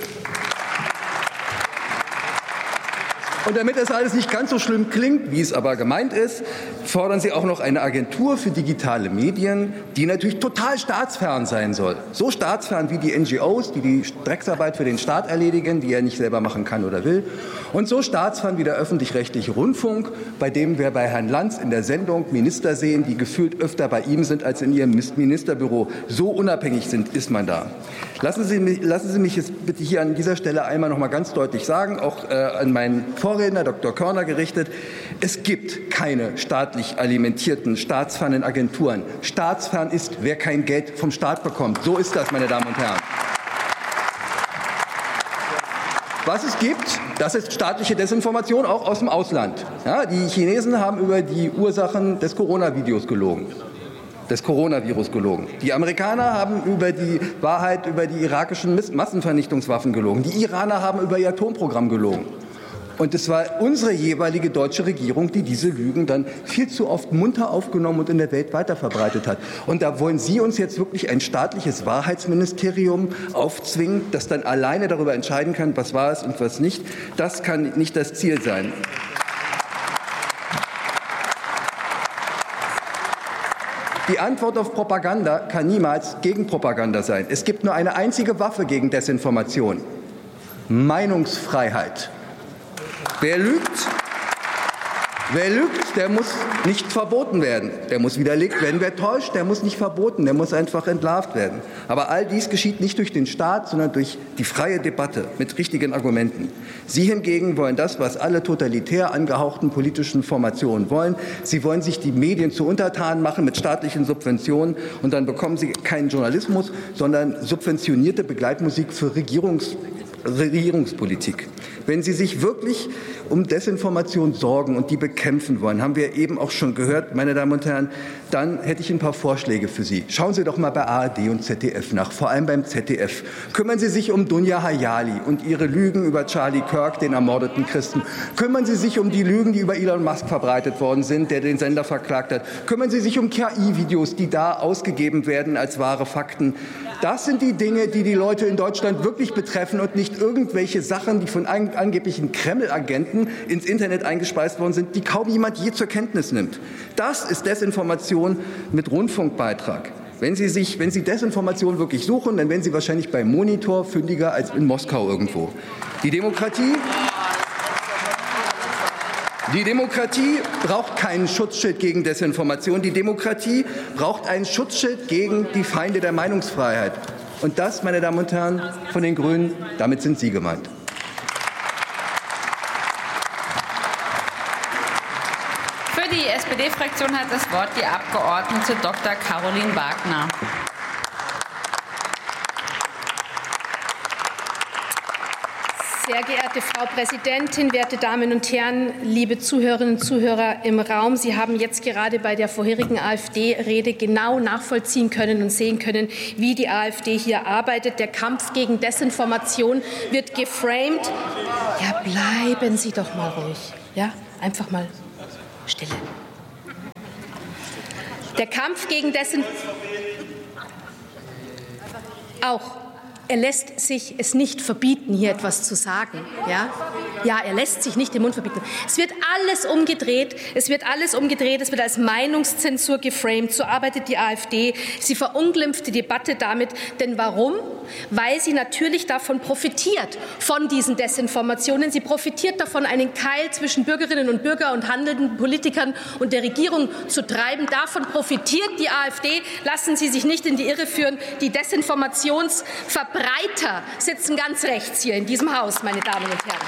Und damit das alles nicht ganz so schlimm klingt, wie es aber gemeint ist, fordern Sie auch noch eine Agentur für digitale Medien, die natürlich total staatsfern sein soll. So staatsfern wie die N G Os, die die Drecksarbeit für den Staat erledigen, die er nicht selber machen kann oder will. Und so staatsfern wie der öffentlich-rechtliche Rundfunk, bei dem wir bei Herrn Lanz in der Sendung Minister sehen, die gefühlt öfter bei ihm sind als in ihrem Ministerbüro. So unabhängig sind, ist man da. Lassen Sie mich, lassen Sie mich jetzt bitte hier an dieser Stelle einmal noch mal ganz deutlich sagen, auch äh, an meinen Vorredner, Doktor Körner, gerichtet: Es gibt keine staatlich alimentierten, staatsfernen Agenturen. Staatsfern ist, wer kein Geld vom Staat bekommt. So ist das, meine Damen und Herren. Was es gibt, das ist staatliche Desinformation, auch aus dem Ausland. Ja, die Chinesen haben über die Ursachen des Coronavirus gelogen. des Coronavirus gelogen. Die Amerikaner haben über die Wahrheit über die irakischen Massenvernichtungswaffen gelogen. Die Iraner haben über ihr Atomprogramm gelogen. Und es war unsere jeweilige deutsche Regierung, die diese Lügen dann viel zu oft munter aufgenommen und in der Welt weiterverbreitet hat. Und da wollen Sie uns jetzt wirklich ein staatliches Wahrheitsministerium aufzwingen, das dann alleine darüber entscheiden kann, was wahr ist und was nicht. Das kann nicht das Ziel sein. Die Antwort auf Propaganda kann niemals Gegenpropaganda sein. Es gibt nur eine einzige Waffe gegen Desinformation: Meinungsfreiheit. Wer lügt, wer lügt, der muss nicht verboten werden. Der muss widerlegt werden. Wer täuscht, der muss nicht verboten. Der muss einfach entlarvt werden. Aber all dies geschieht nicht durch den Staat, sondern durch die freie Debatte mit richtigen Argumenten. Sie hingegen wollen das, was alle totalitär angehauchten politischen Formationen wollen. Sie wollen sich die Medien zu Untertanen machen mit staatlichen Subventionen. Und dann bekommen sie keinen Journalismus, sondern subventionierte Begleitmusik für Regierungs Regierungspolitik. Wenn Sie sich wirklich um Desinformation sorgen und die bekämpfen wollen, haben wir eben auch schon gehört, meine Damen und Herren, dann hätte ich ein paar Vorschläge für Sie. Schauen Sie doch mal bei A R D und Z D F nach, vor allem beim Z D F. Kümmern Sie sich um Dunja Hayali und ihre Lügen über Charlie Kirk, den ermordeten Christen. Kümmern Sie sich um die Lügen, die über Elon Musk verbreitet worden sind, der den Sender verklagt hat. Kümmern Sie sich um K I-Videos, die da ausgegeben werden als wahre Fakten. Das sind die Dinge, die die Leute in Deutschland wirklich betreffen und nicht irgendwelche Sachen, die von an, angeblichen Kreml-Agenten ins Internet eingespeist worden sind, die kaum jemand je zur Kenntnis nimmt. Das ist Desinformation mit Rundfunkbeitrag. Wenn Sie, sich, wenn Sie Desinformation wirklich suchen, dann werden Sie wahrscheinlich beim Monitor fündiger als in Moskau irgendwo. Die Demokratie... Die Demokratie braucht keinen Schutzschild gegen Desinformation. Die Demokratie braucht ein Schutzschild gegen die Feinde der Meinungsfreiheit. Und das, meine Damen und Herren von den Grünen, damit sind Sie gemeint. Für die S P D-Fraktion hat das Wort die Abgeordnete Doktor Caroline Wagner. Sehr geehrte Frau Präsidentin, werte Damen und Herren, liebe Zuhörerinnen und Zuhörer im Raum! Sie haben jetzt gerade bei der vorherigen AfD-Rede genau nachvollziehen können und sehen können, wie die AfD hier arbeitet. Der Kampf gegen Desinformation wird geframed. Ja, bleiben Sie doch mal ruhig. Ja, einfach mal Stille. Der Kampf gegen Desinformation auch. Er lässt sich es nicht verbieten, hier etwas zu sagen. Ja? Ja, er lässt sich nicht den Mund verbieten. Es wird alles umgedreht. Es wird alles umgedreht. Es wird als Meinungszensur geframed. So arbeitet die AfD. Sie verunglimpft die Debatte damit. Denn warum? Weil sie natürlich davon profitiert, von diesen Desinformationen. Sie profitiert davon, einen Keil zwischen Bürgerinnen und Bürgern und handelnden Politikern und der Regierung zu treiben. Davon profitiert die AfD. Lassen Sie sich nicht in die Irre führen. Die Desinformationsverbreiter sitzen ganz rechts hier in diesem Haus, meine Damen und Herren.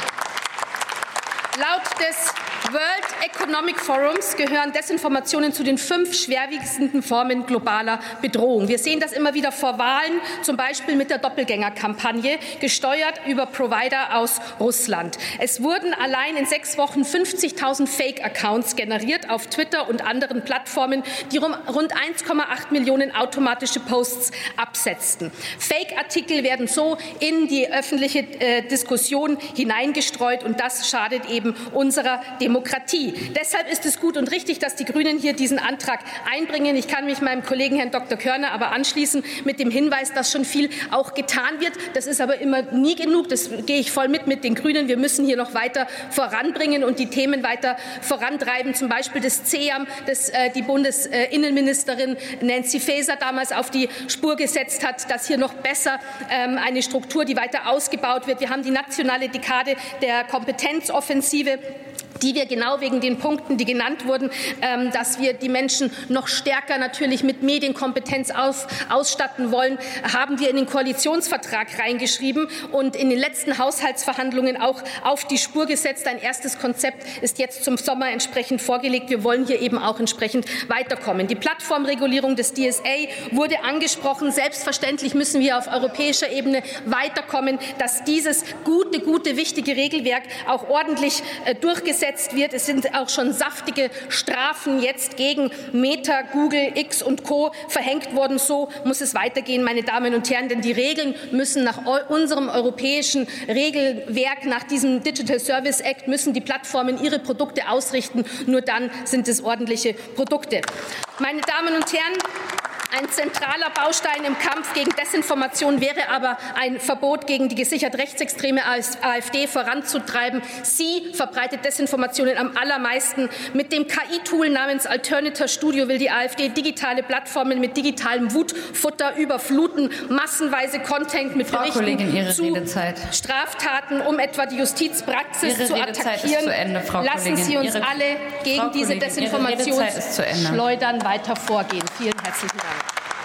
Laut des World Economic Forums gehören Desinformationen zu den fünf schwerwiegendsten Formen globaler Bedrohung. Wir sehen das immer wieder vor Wahlen, zum Beispiel mit der Doppelgängerkampagne, gesteuert über Provider aus Russland. Es wurden allein in sechs Wochen fünfzigtausend Fake-Accounts generiert auf Twitter und anderen Plattformen, die rund eins Komma acht Millionen automatische Posts absetzten. Fake-Artikel werden so in die öffentliche äh, Diskussion hineingestreut, und das schadet eben unserer Demokratie. Deshalb ist es gut und richtig, dass die Grünen hier diesen Antrag einbringen. Ich kann mich meinem Kollegen Herrn Doktor Körner aber anschließen mit dem Hinweis, dass schon viel auch getan wird. Das ist aber immer nie genug. Das gehe ich voll mit mit den Grünen. Wir müssen hier noch weiter voranbringen und die Themen weiter vorantreiben. Zum Beispiel das C E A M, das äh, die Bundesinnenministerin Nancy Faeser damals auf die Spur gesetzt hat, dass hier noch besser ähm, eine Struktur, die weiter ausgebaut wird. Wir haben die nationale Dekade der Kompetenzoffensive, die wir genau wegen den Punkten, die genannt wurden, ähm, dass wir die Menschen noch stärker natürlich mit Medienkompetenz aus, ausstatten wollen, haben wir in den Koalitionsvertrag reingeschrieben und in den letzten Haushaltsverhandlungen auch auf die Spur gesetzt. Ein erstes Konzept ist jetzt zum Sommer entsprechend vorgelegt. Wir wollen hier eben auch entsprechend weiterkommen. Die Plattformregulierung des D S A wurde angesprochen. Selbstverständlich müssen wir auf europäischer Ebene weiterkommen, dass dieses gute, gute, wichtige Regelwerk auch ordentlich äh, durchgesetzt wird. Es sind auch schon saftige Strafen jetzt gegen Meta, Google, X und Co. verhängt worden. So muss es weitergehen, meine Damen und Herren, denn die Regeln müssen nach unserem europäischen Regelwerk, nach diesem Digital Service Act, müssen die Plattformen ihre Produkte ausrichten. Nur dann sind es ordentliche Produkte. Meine Damen und Herren, ein zentraler Baustein im Kampf gegen Desinformation wäre aber ein Verbot gegen die gesichert rechtsextreme AfD voranzutreiben. Sie verbreitet Desinformationen am allermeisten. Mit dem K I-Tool namens Alternator Studio will die AfD digitale Plattformen mit digitalem Wutfutter überfluten, massenweise Content mit Frau Berichten Kollegin, Ihre zu Redezeit. Straftaten, um etwa die Justizpraxis Ihre zu Redezeit attackieren. ist zu Ende, Frau Lassen Kollegin. Sie uns Ihre, alle gegen Frau diese Kollegin, Desinformationsschleudern weiter vorgehen. Vielen herzlichen Dank.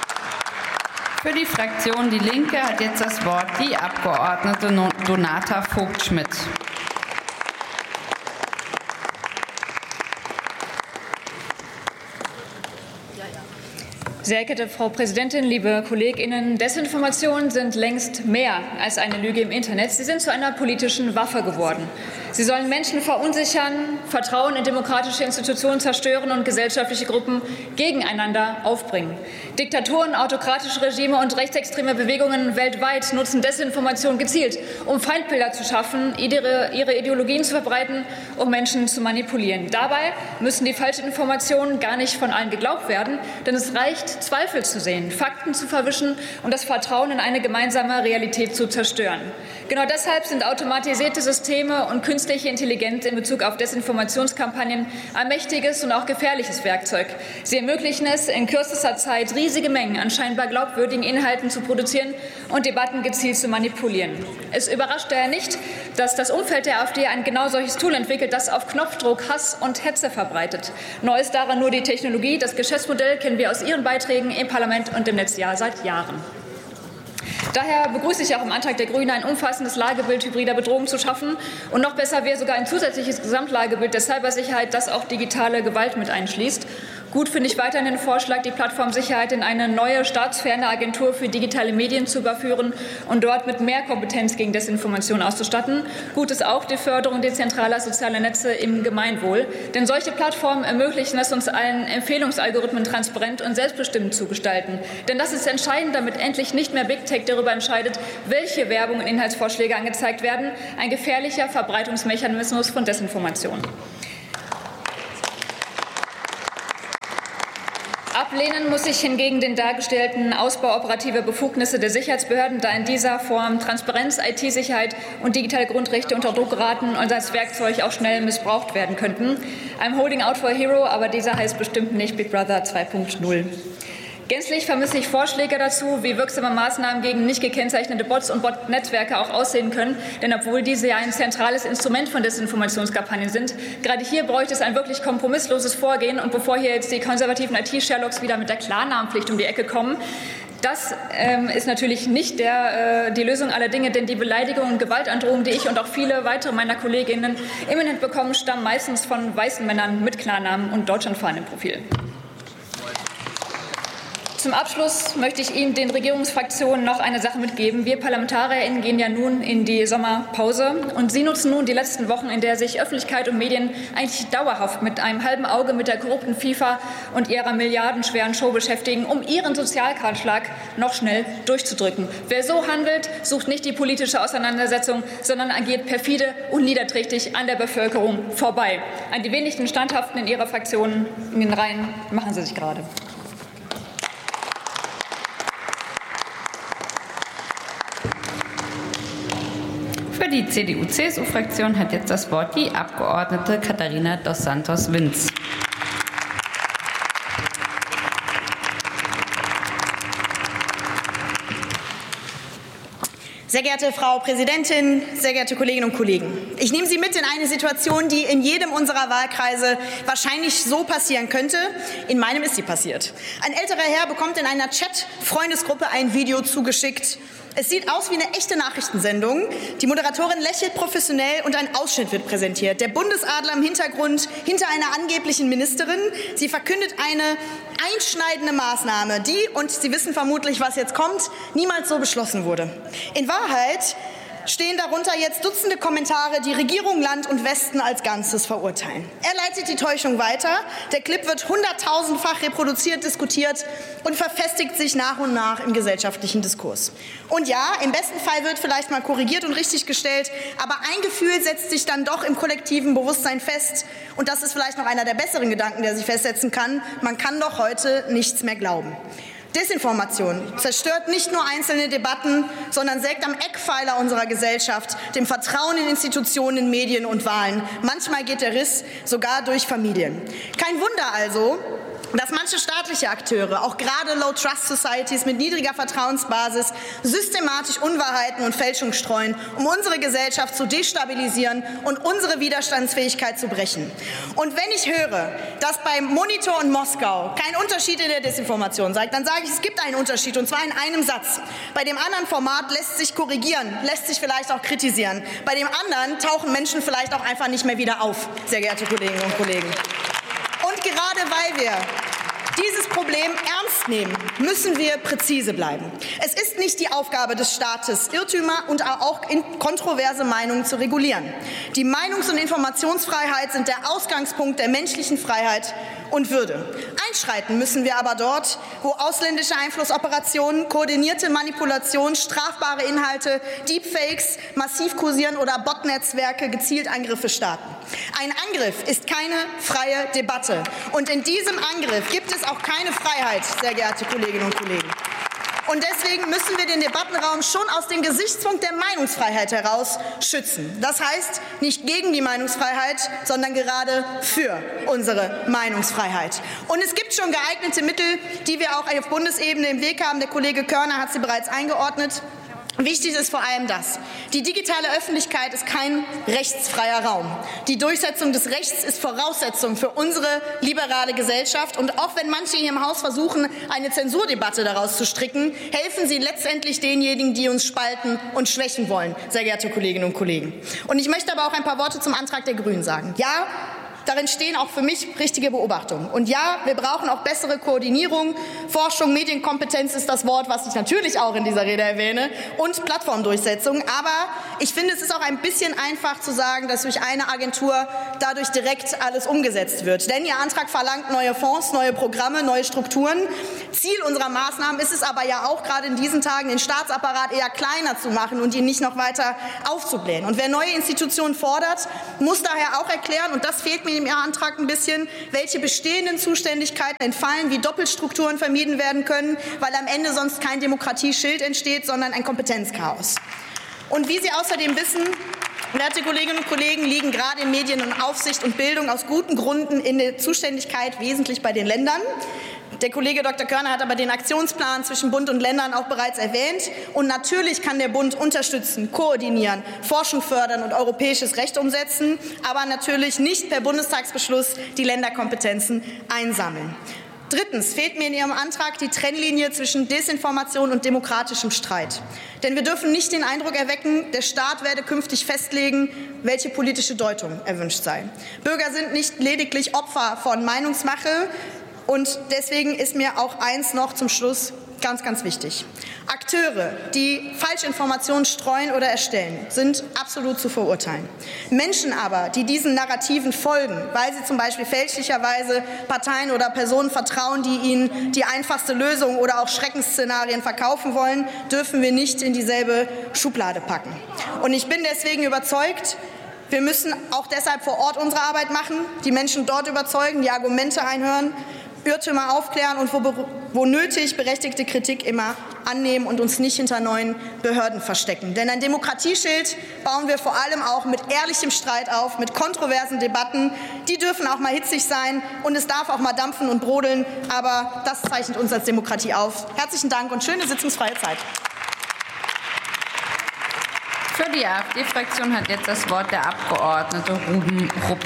Für die Fraktion Die Linke hat jetzt das Wort die Abgeordnete Donata Vogt-Schmidt. Sehr geehrte Frau Präsidentin, liebe KollegInnen, Desinformationen sind längst mehr als eine Lüge im Internet. Sie sind zu einer politischen Waffe geworden. Sie sollen Menschen verunsichern, Vertrauen in demokratische Institutionen zerstören und gesellschaftliche Gruppen gegeneinander aufbringen. Diktaturen, autokratische Regime und rechtsextreme Bewegungen weltweit nutzen Desinformation gezielt, um Feindbilder zu schaffen, ihre, ihre Ideologien zu verbreiten, um Menschen zu manipulieren. Dabei müssen die falschen Informationen gar nicht von allen geglaubt werden, denn es reicht, Zweifel zu sehen, Fakten zu verwischen und das Vertrauen in eine gemeinsame Realität zu zerstören. Genau deshalb sind automatisierte Systeme und künstliche Intelligenz in Bezug auf Desinformationskampagnen ein mächtiges und auch gefährliches Werkzeug. Sie ermöglichen es, in kürzester Zeit riesige Mengen an scheinbar glaubwürdigen Inhalten zu produzieren und Debatten gezielt zu manipulieren. Es überrascht daher nicht, dass das Umfeld der AfD ein genau solches Tool entwickelt, das auf Knopfdruck Hass und Hetze verbreitet. Neu ist daran nur die Technologie. Das Geschäftsmodell kennen wir aus Ihren Beiträgen im Parlament und im Netzjahr seit Jahren. Daher begrüße ich auch im Antrag der Grünen, ein umfassendes Lagebild hybrider Bedrohung zu schaffen. Und noch besser wäre sogar ein zusätzliches Gesamtlagebild der Cybersicherheit, das auch digitale Gewalt mit einschließt. Gut finde ich weiterhin den Vorschlag, die Plattformsicherheit in eine neue staatsferne Agentur für digitale Medien zu überführen und dort mit mehr Kompetenz gegen Desinformation auszustatten. Gut ist auch die Förderung dezentraler sozialer Netze im Gemeinwohl. Denn solche Plattformen ermöglichen es uns allen, Empfehlungsalgorithmen transparent und selbstbestimmt zu gestalten. Denn das ist entscheidend, damit endlich nicht mehr Big Tech darüber entscheidet, welche Werbung und Inhaltsvorschläge angezeigt werden. Ein gefährlicher Verbreitungsmechanismus von Desinformation. Ablehnen muss ich hingegen den dargestellten Ausbau operativer Befugnisse der Sicherheitsbehörden, da in dieser Form Transparenz, I T-Sicherheit und digitale Grundrechte unter Druck geraten und als Werkzeug auch schnell missbraucht werden könnten. I'm holding out for a hero, aber dieser heißt bestimmt nicht Big Brother zwei Punkt null. Gänzlich vermisse ich Vorschläge dazu, wie wirksame Maßnahmen gegen nicht gekennzeichnete Bots und Bot-Netzwerke auch aussehen können. Denn obwohl diese ja ein zentrales Instrument von Desinformationskampagnen sind, gerade hier bräuchte es ein wirklich kompromissloses Vorgehen. Und bevor hier jetzt die konservativen I T-Sherlocks wieder mit der Klarnamenpflicht um die Ecke kommen, das ähm, ist natürlich nicht der, äh, die Lösung aller Dinge, denn die Beleidigungen und Gewaltandrohungen, die ich und auch viele weitere meiner Kolleginnen imminent bekommen, stammen meistens von weißen Männern mit Klarnamen und Deutschlandfahnen im Profil. Zum Abschluss möchte ich Ihnen, den Regierungsfraktionen, noch eine Sache mitgeben. Wir ParlamentarierInnen gehen ja nun in die Sommerpause und Sie nutzen nun die letzten Wochen, in der sich Öffentlichkeit und Medien eigentlich dauerhaft mit einem halben Auge mit der korrupten FIFA und ihrer milliardenschweren Show beschäftigen, um Ihren Sozialkartenschlag noch schnell durchzudrücken. Wer so handelt, sucht nicht die politische Auseinandersetzung, sondern agiert perfide und niederträchtig an der Bevölkerung vorbei. An die wenigen Standhaften in Ihrer Fraktion in den Reihen machen Sie sich gerade. Für die C D U C S U-Fraktion hat jetzt das Wort die Abgeordnete Katharina dos Santos Vinz. Sehr geehrte Frau Präsidentin, sehr geehrte Kolleginnen und Kollegen! Ich nehme Sie mit in eine Situation, die in jedem unserer Wahlkreise wahrscheinlich so passieren könnte. In meinem ist sie passiert. Ein älterer Herr bekommt in einer Chat-Freundesgruppe ein Video zugeschickt. Es sieht aus wie eine echte Nachrichtensendung. Die Moderatorin lächelt professionell und ein Ausschnitt wird präsentiert. Der Bundesadler im Hintergrund hinter einer angeblichen Ministerin. Sie verkündet eine einschneidende Maßnahme, die, und Sie wissen vermutlich, was jetzt kommt, niemals so beschlossen wurde. In Wahrheit stehen darunter jetzt Dutzende Kommentare, die Regierung, Land und Westen als Ganzes verurteilen. Er leitet die Täuschung weiter. Der Clip wird hunderttausendfach reproduziert, diskutiert und verfestigt sich nach und nach im gesellschaftlichen Diskurs. Und ja, im besten Fall wird vielleicht mal korrigiert und richtiggestellt, aber ein Gefühl setzt sich dann doch im kollektiven Bewusstsein fest. Und das ist vielleicht noch einer der besseren Gedanken, der sich festsetzen kann. Man kann doch heute nichts mehr glauben. Desinformation zerstört nicht nur einzelne Debatten, sondern sägt am Eckpfeiler unserer Gesellschaft, dem Vertrauen in Institutionen, in Medien und Wahlen. Manchmal geht der Riss sogar durch Familien. Kein Wunder also, dass manche staatliche Akteure, auch gerade Low-Trust-Societies mit niedriger Vertrauensbasis, systematisch Unwahrheiten und Fälschung streuen, um unsere Gesellschaft zu destabilisieren und unsere Widerstandsfähigkeit zu brechen. Und wenn ich höre, dass beim Monitor und Moskau kein Unterschied in der Desinformation sei, dann sage ich, es gibt einen Unterschied, und zwar in einem Satz. Bei dem anderen Format lässt sich korrigieren, lässt sich vielleicht auch kritisieren. Bei dem anderen tauchen Menschen vielleicht auch einfach nicht mehr wieder auf, sehr geehrte Kolleginnen und Kollegen. Und gerade weil wir dieses Problem ernst nehmen, müssen wir präzise bleiben. Es ist nicht die Aufgabe des Staates, Irrtümer und auch kontroverse Meinungen zu regulieren. Die Meinungs- und Informationsfreiheit sind der Ausgangspunkt der menschlichen Freiheit und Würde. Einschreiten müssen wir aber dort, wo ausländische Einflussoperationen, koordinierte Manipulation, strafbare Inhalte, Deepfakes massiv kursieren oder Botnetzwerke gezielt Angriffe starten. Ein Angriff ist keine freie Debatte. Und in diesem Angriff gibt es auch keine Freiheit, sehr geehrte Kolleginnen und Kollegen. Und deswegen müssen wir den Debattenraum schon aus dem Gesichtspunkt der Meinungsfreiheit heraus schützen. Das heißt, nicht gegen die Meinungsfreiheit, sondern gerade für unsere Meinungsfreiheit. Und es gibt schon geeignete Mittel, die wir auch auf Bundesebene im Weg haben. Der Kollege Körner hat sie bereits eingeordnet. Wichtig ist vor allem das: Die digitale Öffentlichkeit ist kein rechtsfreier Raum. Die Durchsetzung des Rechts ist Voraussetzung für unsere liberale Gesellschaft. Und auch wenn manche hier im Haus versuchen, eine Zensurdebatte daraus zu stricken, helfen sie letztendlich denjenigen, die uns spalten und schwächen wollen, sehr geehrte Kolleginnen und Kollegen. Und ich möchte aber auch ein paar Worte zum Antrag der Grünen sagen. Ja, darin stehen auch für mich richtige Beobachtungen. Und ja, wir brauchen auch bessere Koordinierung. Forschung, Medienkompetenz ist das Wort, was ich natürlich auch in dieser Rede erwähne, und Plattformdurchsetzung. Aber ich finde, es ist auch ein bisschen einfach zu sagen, dass durch eine Agentur dadurch direkt alles umgesetzt wird. Denn Ihr Antrag verlangt neue Fonds, neue Programme, neue Strukturen. Ziel unserer Maßnahmen ist es aber ja auch gerade in diesen Tagen, den Staatsapparat eher kleiner zu machen und ihn nicht noch weiter aufzublähen. Und wer neue Institutionen fordert, muss daher auch erklären, und das fehlt mir im Antrag ein bisschen, welche bestehenden Zuständigkeiten entfallen, wie Doppelstrukturen vermieden werden können, weil am Ende sonst kein Demokratieschild entsteht, sondern ein Kompetenzchaos. Und wie Sie außerdem wissen, werte Kolleginnen und Kollegen, liegen gerade in Medien und Aufsicht und Bildung aus guten Gründen in der Zuständigkeit wesentlich bei den Ländern. Der Kollege Doktor Körner hat aber den Aktionsplan zwischen Bund und Ländern auch bereits erwähnt. Und natürlich kann der Bund unterstützen, koordinieren, Forschung fördern und europäisches Recht umsetzen, aber natürlich nicht per Bundestagsbeschluss die Länderkompetenzen einsammeln. Drittens fehlt mir in Ihrem Antrag die Trennlinie zwischen Desinformation und demokratischem Streit. Denn wir dürfen nicht den Eindruck erwecken, der Staat werde künftig festlegen, welche politische Deutung erwünscht sei. Bürger sind nicht lediglich Opfer von Meinungsmache. Und deswegen ist mir auch eins noch zum Schluss ganz, ganz wichtig. Akteure, die Falschinformationen streuen oder erstellen, sind absolut zu verurteilen. Menschen aber, die diesen Narrativen folgen, weil sie zum Beispiel fälschlicherweise Parteien oder Personen vertrauen, die ihnen die einfachste Lösung oder auch Schreckensszenarien verkaufen wollen, dürfen wir nicht in dieselbe Schublade packen. Und ich bin deswegen überzeugt, wir müssen auch deshalb vor Ort unsere Arbeit machen, die Menschen dort überzeugen, die Argumente einhören, Irrtümer aufklären und wo, wo nötig berechtigte Kritik immer annehmen und uns nicht hinter neuen Behörden verstecken. Denn ein Demokratieschild bauen wir vor allem auch mit ehrlichem Streit auf, mit kontroversen Debatten. Die dürfen auch mal hitzig sein und es darf auch mal dampfen und brodeln, aber das zeichnet uns als Demokratie auf. Herzlichen Dank und schöne sitzungsfreie Zeit. Für die AfD-Fraktion hat jetzt das Wort der Abgeordnete Ruben Rupp.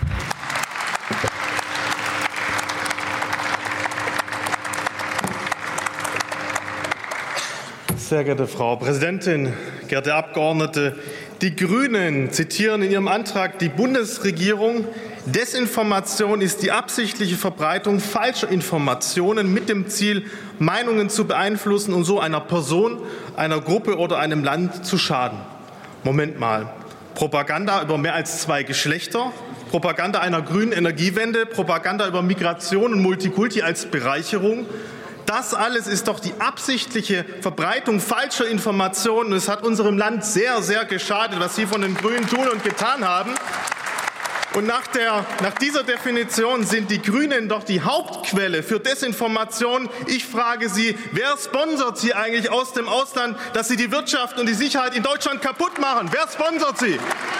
Sehr geehrte Frau Präsidentin, geehrte Abgeordnete! Die Grünen zitieren in ihrem Antrag die Bundesregierung. Desinformation ist die absichtliche Verbreitung falscher Informationen mit dem Ziel, Meinungen zu beeinflussen und so einer Person, einer Gruppe oder einem Land zu schaden. Moment mal. Propaganda über mehr als zwei Geschlechter, Propaganda einer grünen Energiewende, Propaganda über Migration und Multikulti als Bereicherung. Das alles ist doch die absichtliche Verbreitung falscher Informationen. Es hat unserem Land sehr, sehr geschadet, was Sie von den Grünen tun und getan haben. Und nach, der, nach dieser Definition sind die Grünen doch die Hauptquelle für Desinformation. Ich frage Sie, wer sponsert Sie eigentlich aus dem Ausland, dass Sie die Wirtschaft und die Sicherheit in Deutschland kaputt machen? Wer sponsert Sie?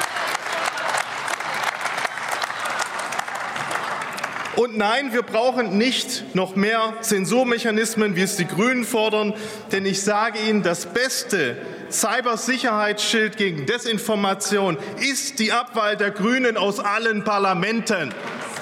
Und nein, wir brauchen nicht noch mehr Zensurmechanismen, wie es die Grünen fordern, denn ich sage Ihnen, das beste Cybersicherheitsschild gegen Desinformation ist die Abwahl der Grünen aus allen Parlamenten.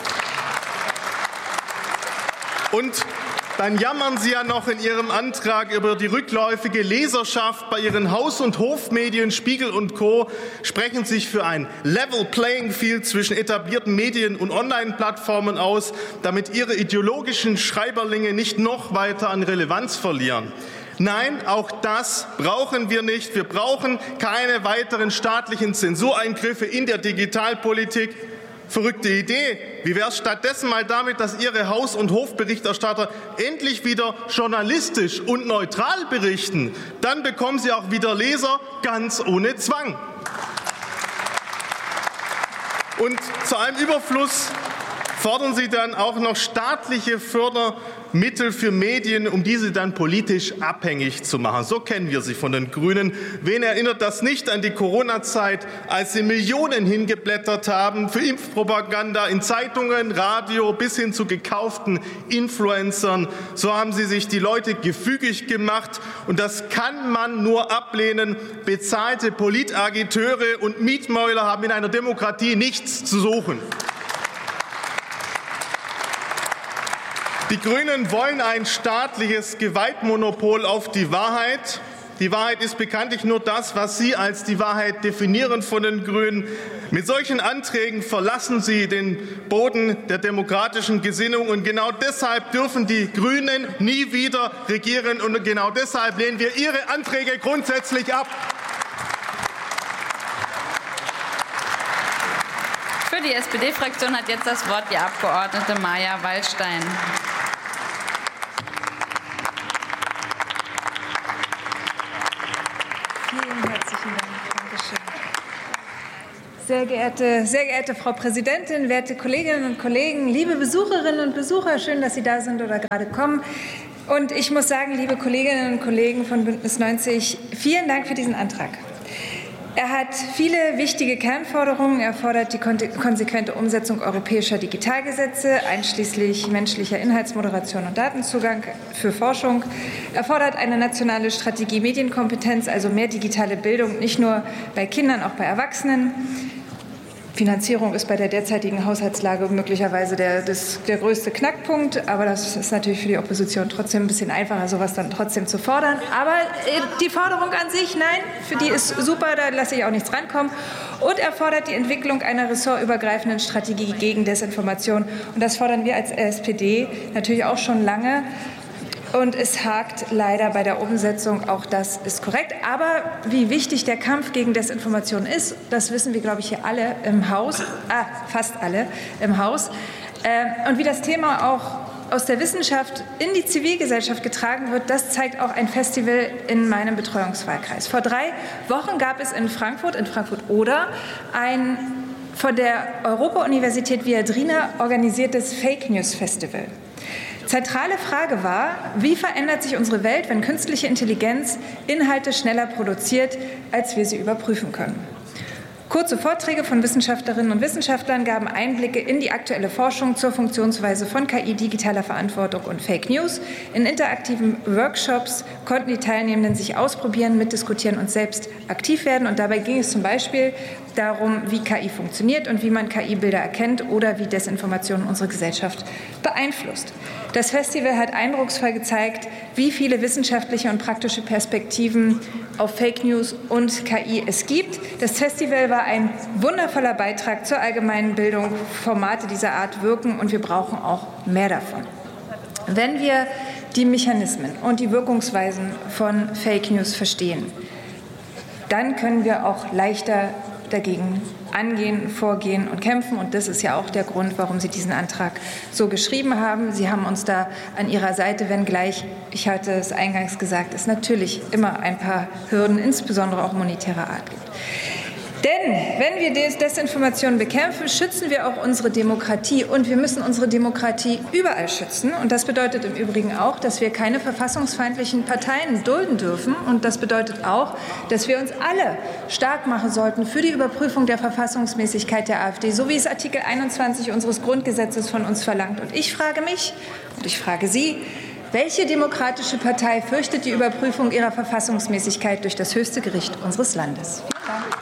Und dann jammern Sie ja noch in Ihrem Antrag über die rückläufige Leserschaft bei Ihren Haus- und Hofmedien Spiegel und Co. sprechen sich für ein Level Playing Field zwischen etablierten Medien und Online-Plattformen aus, damit Ihre ideologischen Schreiberlinge nicht noch weiter an Relevanz verlieren. Nein, auch das brauchen wir nicht. Wir brauchen keine weiteren staatlichen Zensureingriffe in der Digitalpolitik. Verrückte Idee. Wie wäre es stattdessen mal damit, dass Ihre Haus- und Hofberichterstatter endlich wieder journalistisch und neutral berichten? Dann bekommen Sie auch wieder Leser ganz ohne Zwang. Und zu einem Überfluss fordern Sie dann auch noch staatliche Fördermittel für Medien, um diese dann politisch abhängig zu machen. So kennen wir sie von den Grünen. Wen erinnert das nicht an die Corona-Zeit, als sie Millionen hingeblättert haben für Impfpropaganda in Zeitungen, Radio bis hin zu gekauften Influencern? So haben sie sich die Leute gefügig gemacht. Und das kann man nur ablehnen. Bezahlte Politagiteure und Mietmäuler haben in einer Demokratie nichts zu suchen. Die Grünen wollen ein staatliches Gewaltmonopol auf die Wahrheit. Die Wahrheit ist bekanntlich nur das, was Sie als die Wahrheit definieren von den Grünen. Mit solchen Anträgen verlassen Sie den Boden der demokratischen Gesinnung. Und genau deshalb dürfen die Grünen nie wieder regieren. Und genau deshalb lehnen wir Ihre Anträge grundsätzlich ab. Für die S P D-Fraktion hat jetzt das Wort die Abgeordnete Maja Wallstein. Vielen herzlichen Dank. Dankeschön. Sehr geehrte, sehr geehrte Frau Präsidentin, werte Kolleginnen und Kollegen, liebe Besucherinnen und Besucher, schön, dass Sie da sind oder gerade kommen. Und ich muss sagen, liebe Kolleginnen und Kollegen von Bündnis neunzig, vielen Dank für diesen Antrag. Er hat viele wichtige Kernforderungen. Er fordert die konsequente Umsetzung europäischer Digitalgesetze, einschließlich menschlicher Inhaltsmoderation und Datenzugang für Forschung. Er fordert eine nationale Strategie Medienkompetenz, also mehr digitale Bildung, nicht nur bei Kindern, auch bei Erwachsenen. Finanzierung ist bei der derzeitigen Haushaltslage möglicherweise der, das, der größte Knackpunkt. Aber das ist natürlich für die Opposition trotzdem ein bisschen einfacher, sowas dann trotzdem zu fordern. Aber die Forderung an sich, nein, für die ist super, da lasse ich auch nichts rankommen. Und er fordert die Entwicklung einer ressortübergreifenden Strategie gegen Desinformation. Und das fordern wir als S P D natürlich auch schon lange. Und es hakt leider bei der Umsetzung, auch das ist korrekt. Aber wie wichtig der Kampf gegen Desinformation ist, das wissen wir, glaube ich, hier alle im Haus, ah, fast alle im Haus. Und wie das Thema auch aus der Wissenschaft in die Zivilgesellschaft getragen wird, das zeigt auch ein Festival in meinem Betreuungswahlkreis. Vor drei Wochen gab es in Frankfurt, in Frankfurt-Oder, ein von der Europa-Universität Viadrina organisiertes Fake News Festival. Zentrale Frage war, wie verändert sich unsere Welt, wenn künstliche Intelligenz Inhalte schneller produziert, als wir sie überprüfen können? Kurze Vorträge von Wissenschaftlerinnen und Wissenschaftlern gaben Einblicke in die aktuelle Forschung zur Funktionsweise von K I, digitaler Verantwortung und Fake News. In interaktiven Workshops konnten die Teilnehmenden sich ausprobieren, mitdiskutieren und selbst aktiv werden. Und dabei ging es zum Beispiel darum, wie K I funktioniert und wie man K I-Bilder erkennt oder wie Desinformation unsere Gesellschaft beeinflusst. Das Festival hat eindrucksvoll gezeigt, wie viele wissenschaftliche und praktische Perspektiven auf Fake News und K I es gibt. Das Festival war ein wundervoller Beitrag zur allgemeinen Bildung. Formate dieser Art wirken und wir brauchen auch mehr davon. Wenn wir die Mechanismen und die Wirkungsweisen von Fake News verstehen, dann können wir auch leichter dagegen angehen, vorgehen und kämpfen. Und das ist ja auch der Grund, warum Sie diesen Antrag so geschrieben haben. Sie haben uns da an Ihrer Seite, wenngleich, ich hatte es eingangs gesagt, es natürlich immer ein paar Hürden, insbesondere auch monetärer Art gibt. Denn wenn wir Desinformation bekämpfen, schützen wir auch unsere Demokratie. Und wir müssen unsere Demokratie überall schützen. Und das bedeutet im Übrigen auch, dass wir keine verfassungsfeindlichen Parteien dulden dürfen. Und das bedeutet auch, dass wir uns alle stark machen sollten für die Überprüfung der Verfassungsmäßigkeit der AfD, so wie es Artikel einundzwanzig unseres Grundgesetzes von uns verlangt. Und ich frage mich und ich frage Sie, welche demokratische Partei fürchtet die Überprüfung ihrer Verfassungsmäßigkeit durch das höchste Gericht unseres Landes? Vielen Dank.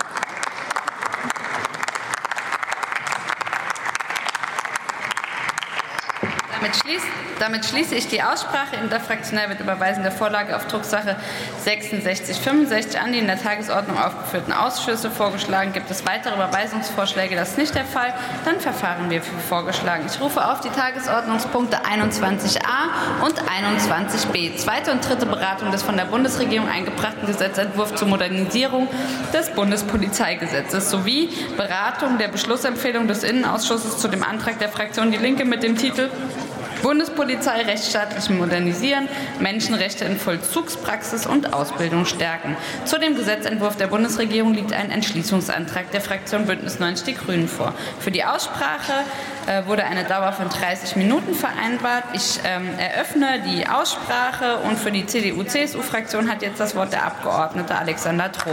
Damit, schließ, damit schließe ich die Aussprache. Interfraktionell wird Überweisen der Vorlage auf Drucksache sechsundsechzig fünfundsechzig an die in der Tagesordnung aufgeführten Ausschüsse vorgeschlagen. Gibt es weitere Überweisungsvorschläge? Das ist nicht der Fall. Dann verfahren wir wie vorgeschlagen. Ich rufe auf die Tagesordnungspunkte einundzwanzig a und einundzwanzig b. Zweite und dritte Beratung des von der Bundesregierung eingebrachten Gesetzentwurfs zur Modernisierung des Bundespolizeigesetzes sowie Beratung der Beschlussempfehlung des Innenausschusses zu dem Antrag der Fraktion Die Linke mit dem Titel Bundespolizei rechtsstaatlich modernisieren, Menschenrechte in Vollzugspraxis und Ausbildung stärken. Zu dem Gesetzentwurf der Bundesregierung liegt ein Entschließungsantrag der Fraktion Bündnis neunzig Die Grünen vor. Für die Aussprache äh, wurde eine Dauer von dreißig Minuten vereinbart. Ich ähm, eröffne die Aussprache und für die C D U C S U-Fraktion hat jetzt das Wort der Abgeordnete Alexander Trom.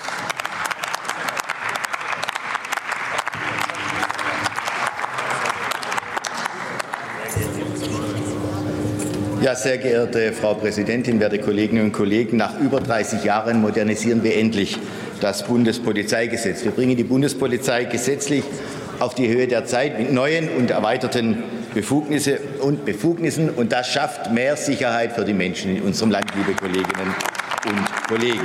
Ja, sehr geehrte Frau Präsidentin, werte Kolleginnen und Kollegen! Nach über dreißig Jahren modernisieren wir endlich das Bundespolizeigesetz. Wir bringen die Bundespolizei gesetzlich auf die Höhe der Zeit mit neuen und erweiterten Befugnisse und Befugnissen. Und das schafft mehr Sicherheit für die Menschen in unserem Land, liebe Kolleginnen und Kollegen.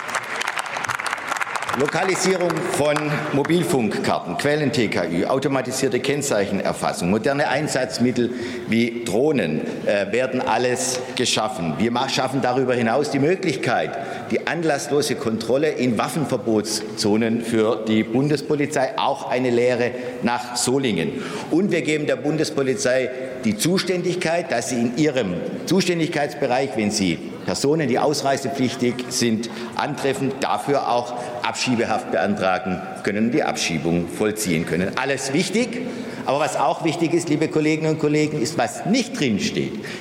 Lokalisierung von Mobilfunkkarten, Quellen-T K Ü, automatisierte Kennzeichenerfassung, moderne Einsatzmittel wie Drohnen äh, werden alles geschaffen. Wir schaffen darüber hinaus die Möglichkeit, die anlasslose Kontrolle in Waffenverbotszonen für die Bundespolizei, auch eine Lehre nach Solingen. Und wir geben der Bundespolizei die Zuständigkeit, dass sie in ihrem Zuständigkeitsbereich, wenn sie Personen, die ausreisepflichtig sind, antreffen, dafür auch Abschiebehaft beantragen können, die Abschiebung vollziehen können. Alles wichtig. Aber was auch wichtig ist, liebe Kolleginnen und Kollegen, ist, was nicht drinsteht.